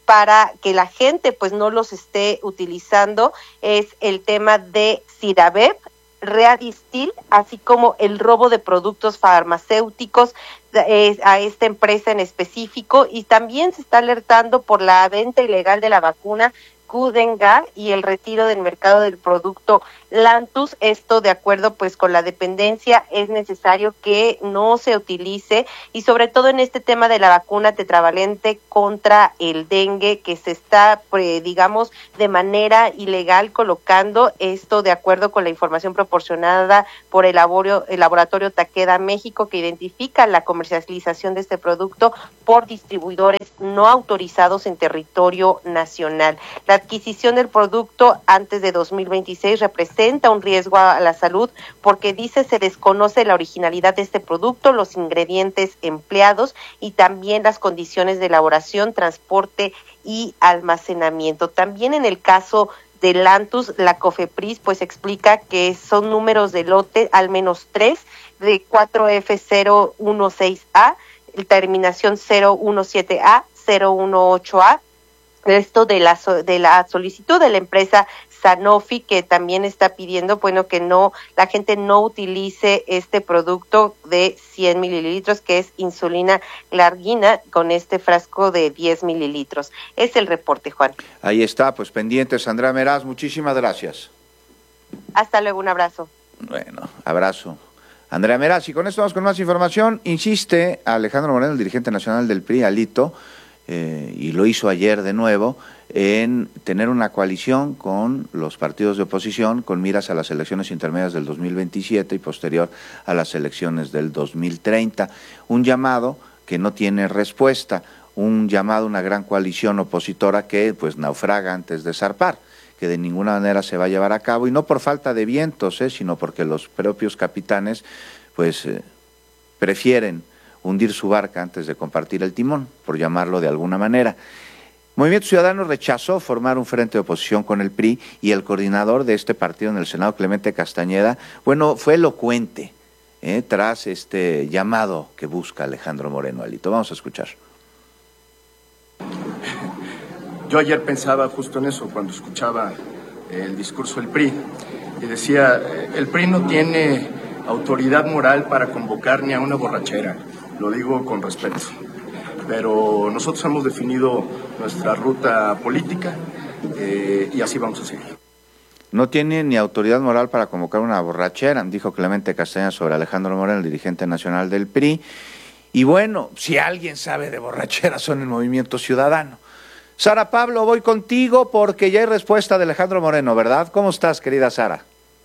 para que la gente pues no los esté utilizando es el tema de Sirabep, Readistil, así como el robo de productos farmacéuticos eh, a esta empresa en específico, y también se está alertando por la venta ilegal de la vacuna Qdenga y el retiro del mercado del producto Lantus. Esto de acuerdo pues con la dependencia es necesario que no se utilice, y sobre todo en este tema de la vacuna tetravalente contra el dengue que se está pues, digamos de manera ilegal colocando. Esto de acuerdo con la información proporcionada por el laboratorio, el laboratorio Takeda México, que identifica la comercialización de este producto por distribuidores no autorizados en territorio nacional. La adquisición del producto antes de dos mil veintiséis representa un riesgo a la salud porque dice se desconoce la originalidad de este producto, los ingredientes empleados y también las condiciones de elaboración, transporte y almacenamiento. También en el caso de Lantus, la COFEPRIS pues explica que son números de lote al menos tres de cuatro F cero uno seis A, terminación cero uno siete A, cero uno ocho A. Esto de la de la solicitud de la empresa Sanofi, que también está pidiendo, bueno, que no la gente no utilice este producto de cien mililitros, que es insulina glargina, con este frasco de diez mililitros. Es el reporte, Juan. Ahí está, pues pendientes, Andrea Meraz, muchísimas gracias. Hasta luego, un abrazo. Bueno, abrazo. Andrea Meraz, y con esto vamos con más información. Insiste Alejandro Moreno, el dirigente nacional del P R I, Alito, Eh, y lo hizo ayer de nuevo, en tener una coalición con los partidos de oposición con miras a las elecciones intermedias del dos mil veintisiete y posterior a las elecciones del dos mil treinta. Un llamado que no tiene respuesta, un llamado a una gran coalición opositora que pues naufraga antes de zarpar, que de ninguna manera se va a llevar a cabo, y no por falta de vientos, eh, sino porque los propios capitanes pues eh, prefieren hundir su barca antes de compartir el timón, por llamarlo de alguna manera. Movimiento Ciudadano rechazó formar un frente de oposición con el P R I, y el coordinador de este partido en el Senado, Clemente Castañeda, bueno, fue elocuente eh, tras este llamado que busca Alejandro Moreno, Alito. Vamos a escuchar. Yo ayer pensaba justo en eso, cuando escuchaba el discurso del P R I, y decía, el P R I no tiene autoridad moral para convocar ni a una borrachera. Lo digo con respeto, pero nosotros hemos definido nuestra ruta política eh, y así vamos a seguir. No tiene ni autoridad moral para convocar una borrachera, dijo Clemente Castañeda sobre Alejandro Moreno, el dirigente nacional del P R I. Y bueno, si alguien sabe de borracheras son el Movimiento Ciudadano. Sara Pablo, voy contigo porque ya hay respuesta de Alejandro Moreno, ¿verdad? ¿Cómo estás, querida Sara?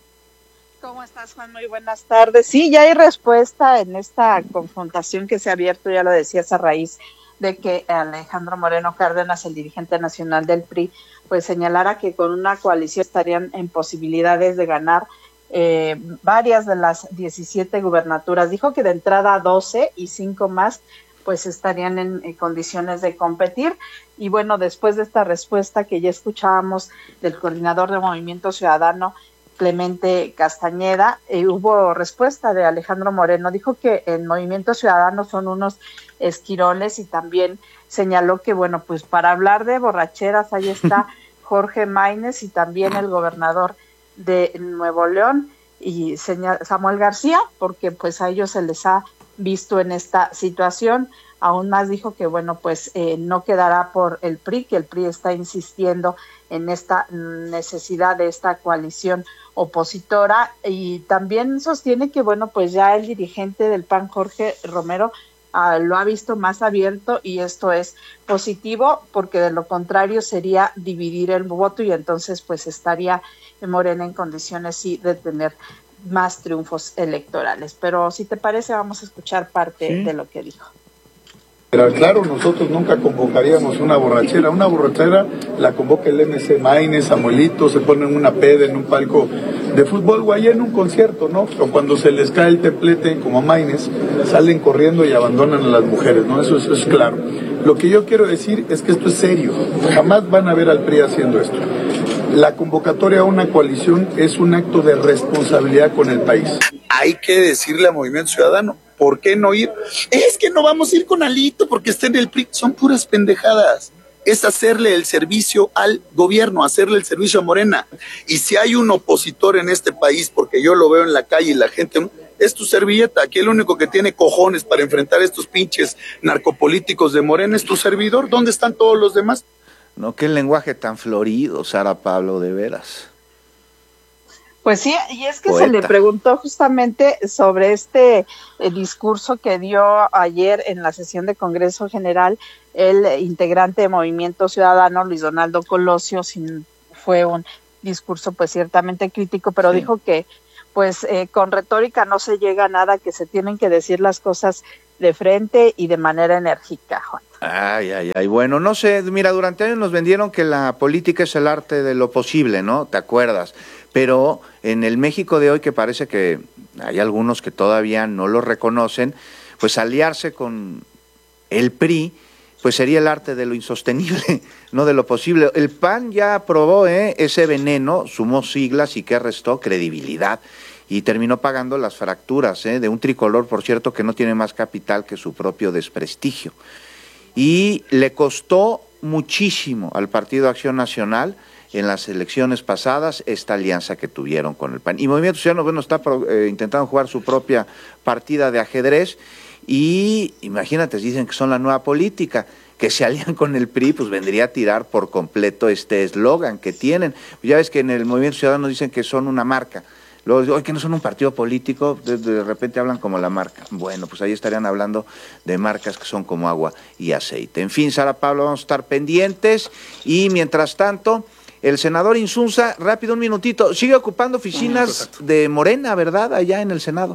¿Cómo estás, Juan? Muy buenas tardes. Sí, ya hay respuesta en esta confrontación que se ha abierto, ya lo decías, a raíz de que Alejandro Moreno Cárdenas, el dirigente nacional del P R I, pues señalara que con una coalición estarían en posibilidades de ganar eh, varias de las diecisiete gubernaturas. Dijo que de entrada doce y cinco más pues estarían en, en condiciones de competir. Y bueno, después de esta respuesta que ya escuchábamos del coordinador de Movimiento Ciudadano, Clemente Castañeda, eh, hubo respuesta de Alejandro Moreno. Dijo que el Movimiento Ciudadano son unos esquiroles, y también señaló que, bueno, pues para hablar de borracheras, ahí está Jorge Maínez y también el gobernador de Nuevo León y Samuel García, porque pues a ellos se les ha visto en esta situación. Aún más dijo que, bueno, pues eh, no quedará por el P R I, que el P R I está insistiendo en esta necesidad de esta coalición opositora, y también sostiene que, bueno, pues ya el dirigente del P A N, Jorge Romero, uh, lo ha visto más abierto, y esto es positivo porque de lo contrario sería dividir el voto, y entonces pues estaría Morena en condiciones sí de tener más triunfos electorales. Pero si te parece, vamos a escuchar parte sí. de lo que dijo. Pero claro, nosotros nunca convocaríamos una borrachera. Una borrachera la convoca el M C Maínez, Samuelito, se ponen una peda en un palco de fútbol o allá en un concierto, ¿no? O cuando se les cae el templete, como a Maínez, salen corriendo y abandonan a las mujeres, ¿no? Eso, eso es claro. Lo que yo quiero decir es que esto es serio. Jamás van a ver al P R I haciendo esto. La convocatoria a una coalición es un acto de responsabilidad con el país. Hay que decirle a Movimiento Ciudadano, ¿por qué no ir? Es que no vamos a ir con Alito porque está en el P R I. Son puras pendejadas. es hacerle el servicio al gobierno, hacerle el servicio a Morena. Y si hay un opositor en este país, porque yo lo veo en la calle y la gente, es tu servilleta. Aquí el único que tiene cojones para enfrentar a estos pinches narcopolíticos de Morena es tu servidor. ¿Dónde están todos los demás? No, qué lenguaje tan florido, Sara Pablo, de veras. Pues sí, y es que Poeta. se le preguntó justamente sobre este eh, discurso que dio ayer en la sesión de Congreso General el eh, integrante de Movimiento Ciudadano, Luis Donaldo Colosio. Sin, fue un discurso pues ciertamente crítico, pero sí. dijo que pues eh, con retórica no se llega a nada, que se tienen que decir las cosas de frente y de manera enérgica, Juan. Ay, ay, ay, bueno, no sé, mira, durante años nos vendieron que la política es el arte de lo posible, ¿no? ¿Te acuerdas? Pero en el México de hoy, que parece que hay algunos que todavía no lo reconocen, pues aliarse con el P R I, pues sería el arte de lo insostenible, no de lo posible. El P A N ya probó ¿eh? ese veneno, sumó siglas y que restó credibilidad. Y terminó pagando las fracturas ¿eh? de un tricolor, por cierto, que no tiene más capital que su propio desprestigio. Y le costó muchísimo al Partido Acción Nacional en las elecciones pasadas esta alianza que tuvieron con el P A N. Y Movimiento Ciudadano, bueno, está eh, intentando jugar su propia partida de ajedrez y imagínate, dicen que son la nueva política, que se alían con el P R I, pues vendría a tirar por completo este eslogan que tienen. Ya ves que en el Movimiento Ciudadano dicen que son una marca. Luego, hoy que no son un partido político, de, de repente hablan como la marca. Bueno, pues ahí estarían hablando de marcas que son como agua y aceite. En fin, Sara Pablo, vamos a estar pendientes. Y mientras tanto, el senador Insunza, rápido, un minutito, sigue ocupando oficinas de Morena, ¿verdad? Allá en el Senado.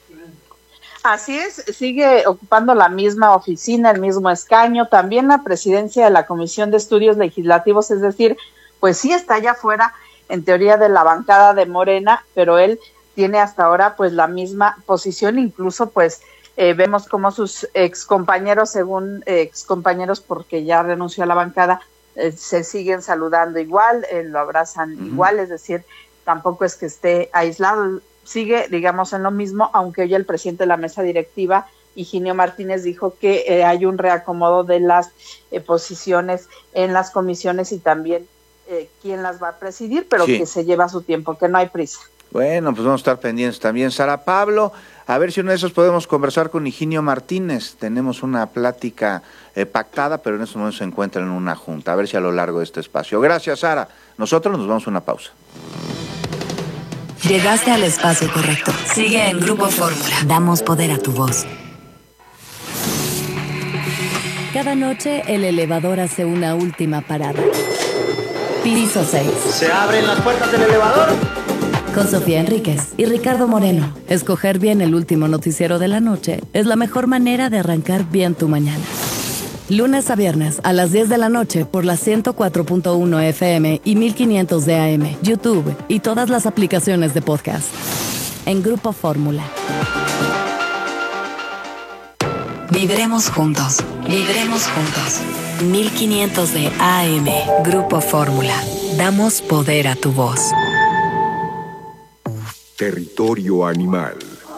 Así es, sigue ocupando la misma oficina, el mismo escaño, también la presidencia de la Comisión de Estudios Legislativos, es decir, pues sí está allá afuera, en teoría de la bancada de Morena, pero él tiene hasta ahora pues la misma posición, incluso pues eh, vemos como sus excompañeros, según eh, excompañeros porque ya renunció a la bancada, eh, se siguen saludando igual, eh, lo abrazan uh-huh. igual, es decir, tampoco es que esté aislado, sigue digamos en lo mismo, aunque hoy el presidente de la mesa directiva, Higinio Martínez, dijo que eh, hay un reacomodo de las eh, posiciones en las comisiones y también Eh, quién las va a presidir, pero sí. que se lleva su tiempo, que no hay prisa. Bueno, pues vamos a estar pendientes también, Sara Pablo, a ver si uno de esos podemos conversar con Higinio Martínez. Tenemos una plática eh, pactada, pero en estos momentos se encuentra en una junta, a ver si a lo largo de este espacio. Gracias, Sara. Nosotros nos vamos a una pausa. Llegaste al espacio correcto. Sigue en Grupo Fórmula. Damos poder a tu voz. Cada noche el elevador hace una última parada. Piso seis. ¿Se abren las puertas del elevador? Con Sofía Enríquez y Ricardo Moreno. Escoger bien el último noticiero de la noche es la mejor manera de arrancar bien tu mañana. Lunes a viernes a las diez de la noche por la ciento cuatro punto uno F M y mil quinientos de A M, YouTube y todas las aplicaciones de podcast. En Grupo Fórmula. Vibremos juntos. Vibremos juntos. mil quinientos de A M. Grupo Fórmula. Damos poder a tu voz. Territorio animal.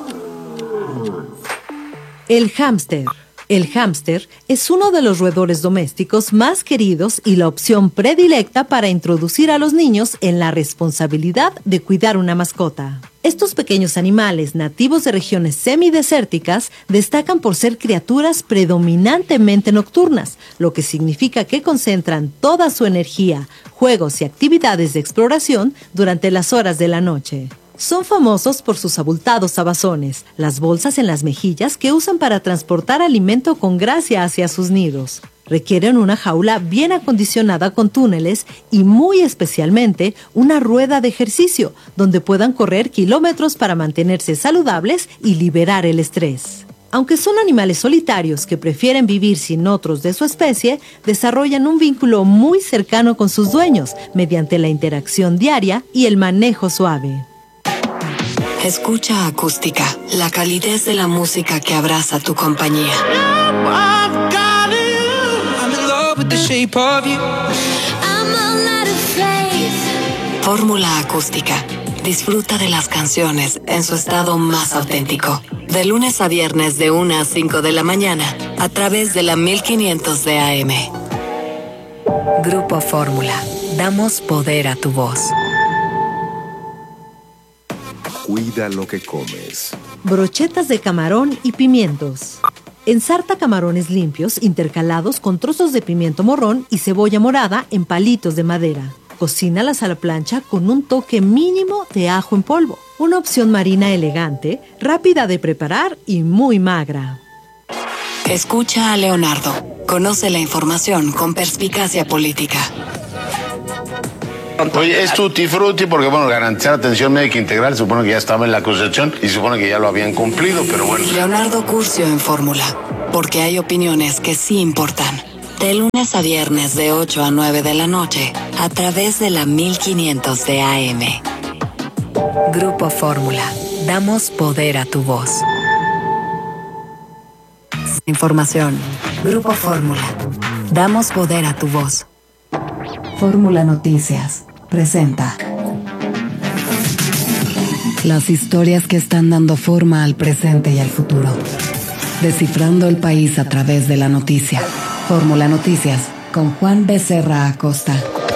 El hámster. El hámster es uno de los roedores domésticos más queridos y la opción predilecta para introducir a los niños en la responsabilidad de cuidar una mascota. Estos pequeños animales nativos de regiones semidesérticas destacan por ser criaturas predominantemente nocturnas, lo que significa que concentran toda su energía, juegos y actividades de exploración durante las horas de la noche. Son famosos por sus abultados abazones, las bolsas en las mejillas que usan para transportar alimento con gracia hacia sus nidos. Requieren una jaula bien acondicionada con túneles y muy especialmente una rueda de ejercicio donde puedan correr kilómetros para mantenerse saludables y liberar el estrés. Aunque son animales solitarios que prefieren vivir sin otros de su especie, desarrollan un vínculo muy cercano con sus dueños mediante la interacción diaria y el manejo suave. Escucha Acústica, la calidez de la música que abraza tu compañía. Fórmula Acústica. Disfruta de las canciones en su estado más auténtico. De lunes a viernes de una a cinco de la mañana, a través de la mil quinientos de A M. Grupo Fórmula. Damos poder a tu voz. Cuida lo que comes. Brochetas de camarón y pimientos. Ensarta camarones limpios intercalados con trozos de pimiento morrón y cebolla morada en palitos de madera. Cocínalas a la plancha con un toque mínimo de ajo en polvo. Una opción marina elegante, rápida de preparar y muy magra. Escucha a Leonardo. Conoce la información con perspicacia política. Oye, es tutti frutti porque, bueno, garantizar atención médica integral se supone que ya estaba en la Constitución y se supone que ya lo habían cumplido, pero bueno. Leonardo Curcio en Fórmula, porque hay opiniones que sí importan. De lunes a viernes de ocho a nueve de la noche, a través de la mil quinientos de A M. Grupo Fórmula. Damos poder a tu voz. Información. Grupo Fórmula. Damos poder a tu voz. Fórmula Noticias presenta las historias que están dando forma al presente y al futuro. Descifrando el país a través de la noticia. Fórmula Noticias con Juan Becerra Acosta.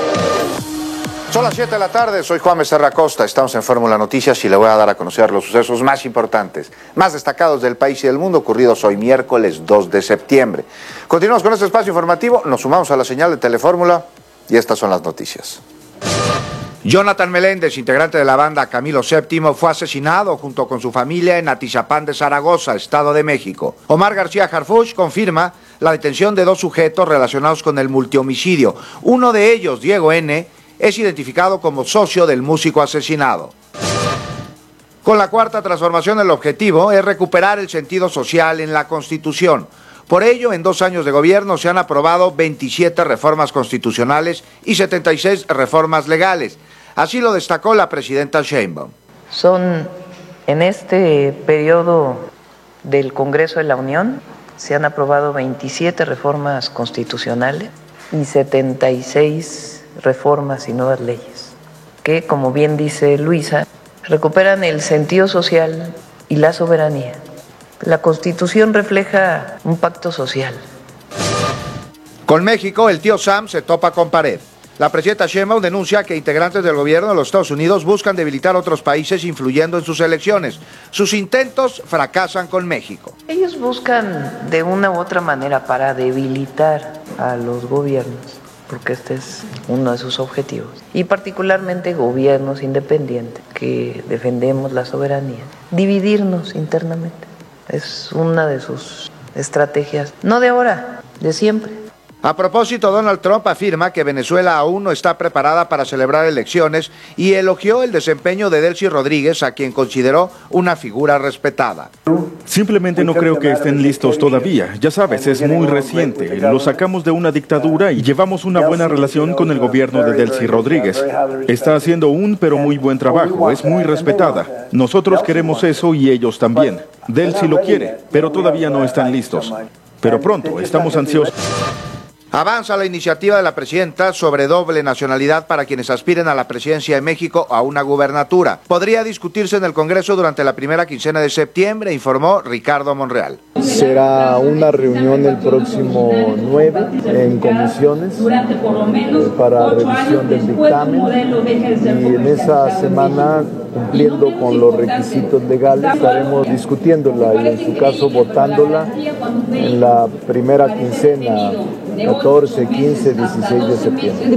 Son las siete de la tarde, soy Juan Becerra Acosta, estamos en Fórmula Noticias y le voy a dar a conocer los sucesos más importantes, más destacados del país y del mundo ocurridos hoy miércoles dos de septiembre. Continuamos con este espacio informativo, nos sumamos a la señal de Telefórmula y estas son las noticias. Jonathan Meléndez, integrante de la banda Camilo séptimo, fue asesinado junto con su familia en Atizapán de Zaragoza, Estado de México. Omar García Harfuch confirma la detención de dos sujetos relacionados con el multihomicidio. Uno de ellos, Diego N., es identificado como socio del músico asesinado. Con la cuarta transformación, el objetivo es recuperar el sentido social en la Constitución. Por ello, en dos años de gobierno se han aprobado veintisiete reformas constitucionales y setenta y seis reformas legales. Así lo destacó la presidenta Sheinbaum. Son, en este periodo del Congreso de la Unión, se han aprobado veintisiete reformas constitucionales y setenta y seis reformas y nuevas leyes, que, como bien dice Luisa, recuperan el sentido social y la soberanía. La Constitución refleja un pacto social. Con México, el tío Sam se topa con pared. La presidenta Sheinbaum denuncia que integrantes del gobierno de los Estados Unidos buscan debilitar a otros países influyendo en sus elecciones. Sus intentos fracasan con México. Ellos buscan de una u otra manera para debilitar a los gobiernos, porque este es uno de sus objetivos, y particularmente gobiernos independientes que defendemos la soberanía, dividirnos internamente. Es una de sus estrategias, no de ahora, de siempre. A propósito, Donald Trump afirma que Venezuela aún no está preparada para celebrar elecciones y elogió el desempeño de Delcy Rodríguez, a quien consideró una figura respetada. Simplemente no creo que estén listos todavía. Ya sabes, es muy reciente. Lo sacamos de una dictadura y llevamos una buena relación con el gobierno de Delcy Rodríguez. Está haciendo un pero muy buen trabajo, es muy respetada. Nosotros queremos eso y ellos también. Delcy lo quiere, pero todavía no están listos. Pero pronto, estamos ansiosos. Avanza la iniciativa de la presidenta sobre doble nacionalidad para quienes aspiren a la presidencia de México o a una gubernatura. Podría discutirse en el Congreso durante la primera quincena de septiembre, informó Ricardo Monreal. Será una reunión el próximo nueve en comisiones eh, para revisión del dictamen y en esa semana, cumpliendo con los requisitos legales, estaremos discutiéndola y en su caso votándola en la primera quincena, catorce, quince, dieciséis de septiembre.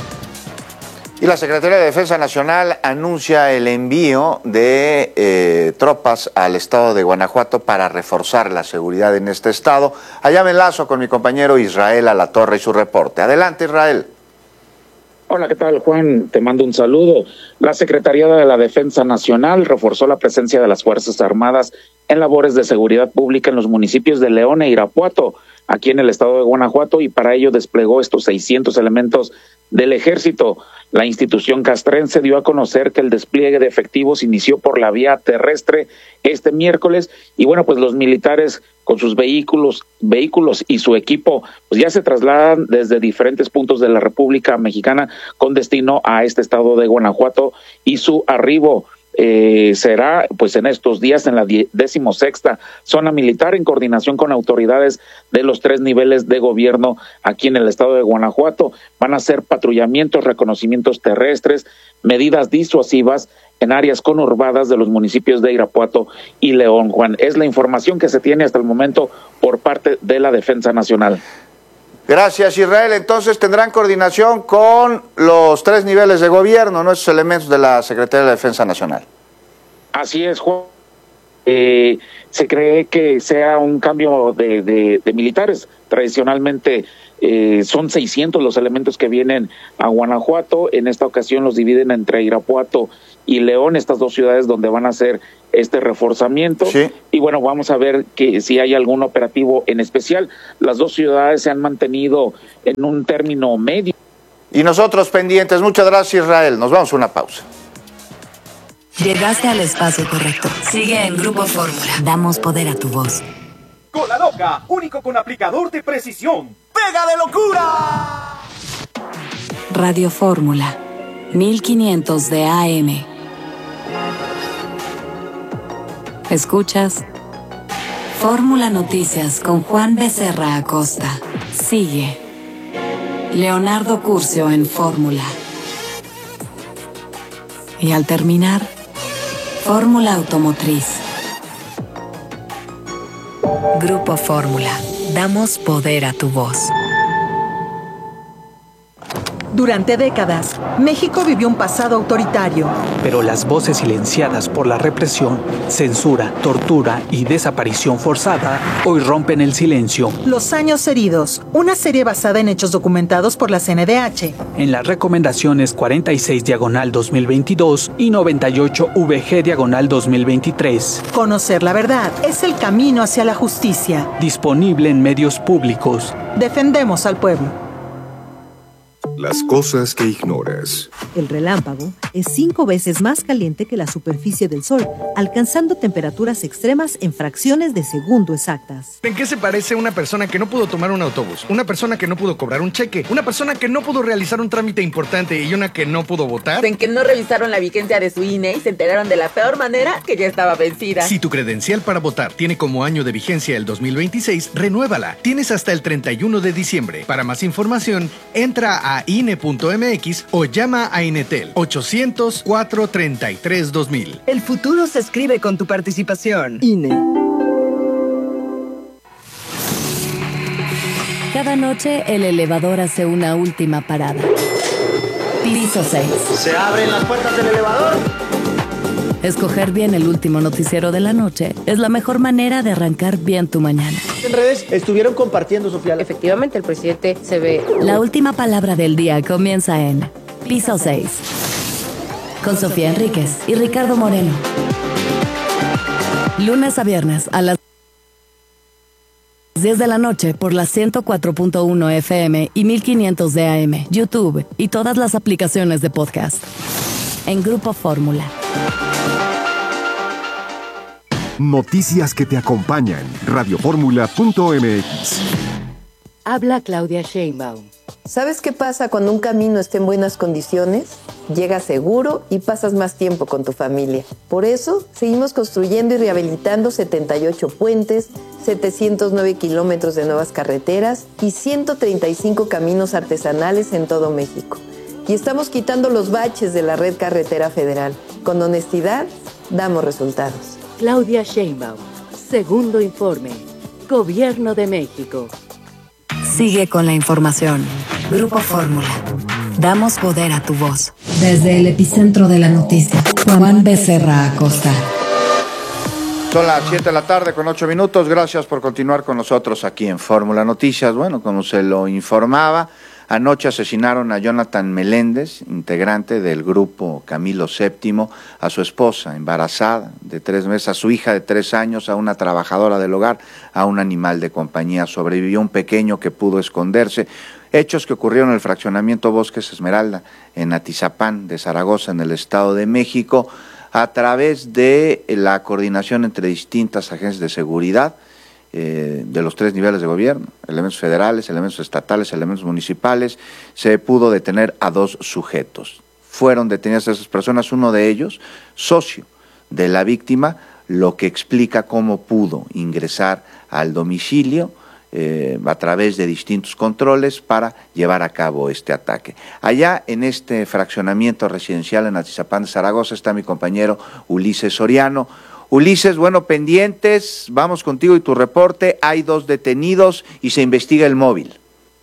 Y la Secretaría de Defensa Nacional anuncia el envío de eh, tropas al estado de Guanajuato para reforzar la seguridad en este estado. Allá me enlazo con mi compañero Israel Alatorre y su reporte. Adelante, Israel. Hola, ¿qué tal, Juan? Te mando un saludo. La Secretaría de la Defensa Nacional reforzó la presencia de las Fuerzas Armadas en labores de seguridad pública en los municipios de León e Irapuato, aquí en el estado de Guanajuato, y para ello desplegó estos seiscientos elementos del Ejército. La institución castrense dio a conocer que el despliegue de efectivos inició por la vía terrestre este miércoles y bueno, pues los militares con sus vehículos, vehículos y su equipo pues ya se trasladan desde diferentes puntos de la República Mexicana con destino a este estado de Guanajuato y su arribo eh, será pues en estos días en la decimosexta zona militar en coordinación con autoridades de los tres niveles de gobierno aquí en el estado de Guanajuato. Van a hacer patrullamientos, reconocimientos terrestres, medidas disuasivas en áreas conurbadas de los municipios de Irapuato y León. Juan, es la información que se tiene hasta el momento por parte de la Defensa Nacional. Gracias, Israel. Entonces tendrán coordinación con los tres niveles de gobierno, ¿no? Esos elementos de la Secretaría de la Defensa Nacional. Así es, Juan. Eh, se cree que sea un cambio de, de, de militares. Tradicionalmente eh, son seiscientos los elementos que vienen a Guanajuato. En esta ocasión los dividen entre Irapuato y León, estas dos ciudades donde van a hacer este reforzamiento. Sí. Y bueno, vamos a ver que si hay algún operativo en especial. Las dos ciudades se han mantenido en un término medio. Y nosotros pendientes. Muchas gracias, Israel. Nos vamos a una pausa. Llegaste al espacio correcto. Sigue en Grupo Fórmula. Damos poder a tu voz. Cola Loca, único con aplicador de precisión. ¡Pega de locura! Radio Fórmula, mil quinientos de A M. Escuchas Fórmula Noticias con Juan Becerra Acosta. Sigue Leonardo Curcio en Fórmula. Y al terminar, Fórmula Automotriz. Grupo Fórmula. Damos poder a tu voz. Durante décadas, México vivió un pasado autoritario. Pero las voces silenciadas por la represión, censura, tortura y desaparición forzada hoy rompen el silencio. Los años heridos, una serie basada en hechos documentados por la C N D H. En las recomendaciones cuarenta y seis diagonal dos mil veintidós y noventa y ocho V G diagonal dos mil veintitrés. Conocer la verdad es el camino hacia la justicia. Disponible en medios públicos. Defendemos al pueblo. Las cosas que ignoras. El relámpago es cinco veces más caliente que la superficie del Sol, alcanzando temperaturas extremas en fracciones de segundo exactas. ¿En qué se parece una persona que no pudo tomar un autobús? Una persona que no pudo cobrar un cheque, una persona que no pudo realizar un trámite importante y una que no pudo votar. En que no revisaron la vigencia de su I N E y se enteraron de la peor manera que ya estaba vencida. Si tu credencial para votar tiene como año de vigencia el dos mil veintiséis, renuévala. Tienes hasta el treinta y uno de diciembre. Para más información, entra a I N E punto M X o llama a Inetel ochocientos, cuatrocientos treinta y tres, dos mil. El futuro se escribe con tu participación. I N E. Cada noche el elevador hace una última parada. Piso seis. ¿Se abren las puertas del elevador? Escoger bien el último noticiero de la noche es la mejor manera de arrancar bien tu mañana. En redes estuvieron compartiendo, Sofía. Efectivamente, el presidente se ve... La última palabra del día comienza en Piso seis. Con Sofía Enríquez y Ricardo Moreno. Lunes a viernes a las diez de la noche por la ciento cuatro punto uno F M y mil quinientos de A M, YouTube y todas las aplicaciones de podcast. En Grupo Fórmula. Noticias que te acompañan. radio fórmula punto m x. Habla Claudia Sheinbaum. ¿Sabes qué pasa cuando un camino está en buenas condiciones? Llegas seguro y pasas más tiempo con tu familia. Por eso, seguimos construyendo y rehabilitando setenta y ocho puentes, setecientos nueve kilómetros de nuevas carreteras y ciento treinta y cinco caminos artesanales en todo México. Y estamos quitando los baches de la red carretera federal. Con honestidad, damos resultados. Claudia Sheinbaum, segundo informe, Gobierno de México. Sigue con la información. Grupo Fórmula. Damos poder a tu voz. Desde el epicentro de la noticia, Juan Becerra Acosta. Son las siete de la tarde con ocho minutos. Gracias por continuar con nosotros aquí en Fórmula Noticias. Bueno, como se lo informaba, anoche asesinaron a Jonathan Meléndez, integrante del grupo Camilo séptimo, a su esposa embarazada de tres meses, a su hija de tres años, a una trabajadora del hogar, a un animal de compañía. Sobrevivió un pequeño que pudo esconderse. Hechos que ocurrieron en el fraccionamiento Bosques Esmeralda, en Atizapán de Zaragoza, en el Estado de México, a través de la coordinación entre distintas agencias de seguridad, Eh, de los tres niveles de gobierno, elementos federales, elementos estatales, elementos municipales, se pudo detener a dos sujetos. fueron detenidas esas personas, uno de ellos, socio de la víctima, lo que explica cómo pudo ingresar al domicilio eh, a través de distintos controles para llevar a cabo este ataque. Allá en este fraccionamiento residencial en Atizapán de Zaragoza está mi compañero Ulises Soriano. Ulises, bueno, pendientes, vamos contigo y tu reporte. Hay dos detenidos y se investiga el móvil.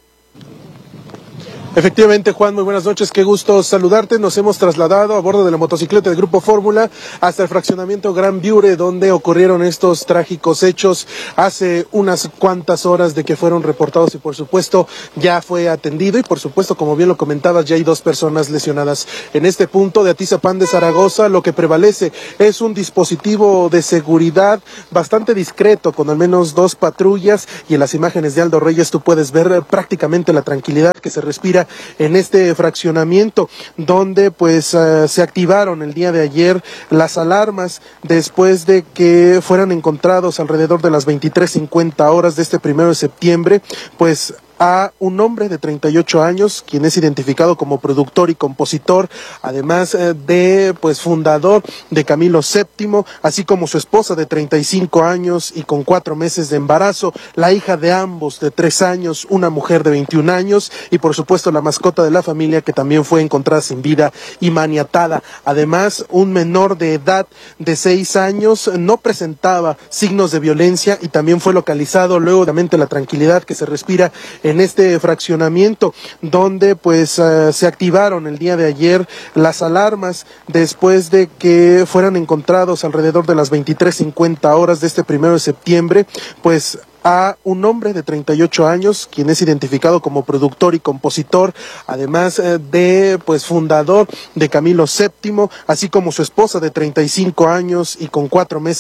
Efectivamente, Juan, muy buenas noches, qué gusto saludarte. Nos hemos trasladado a bordo de la motocicleta del Grupo Fórmula hasta el fraccionamiento Gran Viure, donde ocurrieron estos trágicos hechos hace unas cuantas horas de que fueron reportados y por supuesto ya fue atendido y por supuesto, como bien lo comentabas, ya hay dos personas lesionadas. En este punto de Atizapán de Zaragoza, lo que prevalece es un dispositivo de seguridad bastante discreto, con al menos dos patrullas, y en las imágenes de Aldo Reyes tú puedes ver prácticamente la tranquilidad que se respira en este fraccionamiento, donde pues uh, se activaron el día de ayer las alarmas después de que fueran encontrados alrededor de las veintitrés cincuenta horas de este primero de septiembre, pues a un hombre de treinta y ocho años, quien es identificado como productor y compositor, además eh, de pues fundador de Camilo séptimo, así como su esposa de treinta y cinco años y con cuatro meses de embarazo, la hija de ambos de tres años, una mujer de veintiún años y por supuesto la mascota de la familia, que también fue encontrada sin vida y maniatada. Además, un menor de edad de seis años no presentaba signos de violencia y también fue localizado luego de la tranquilidad que se respira en este fraccionamiento, donde pues uh, se activaron el día de ayer las alarmas después de que fueran encontrados alrededor de las veintitrés cincuenta horas de este primero de septiembre, pues a un hombre de treinta y ocho años, quien es identificado como productor y compositor, además eh, de pues fundador de Camilo séptimo, así como su esposa de treinta y cinco años y con cuatro meses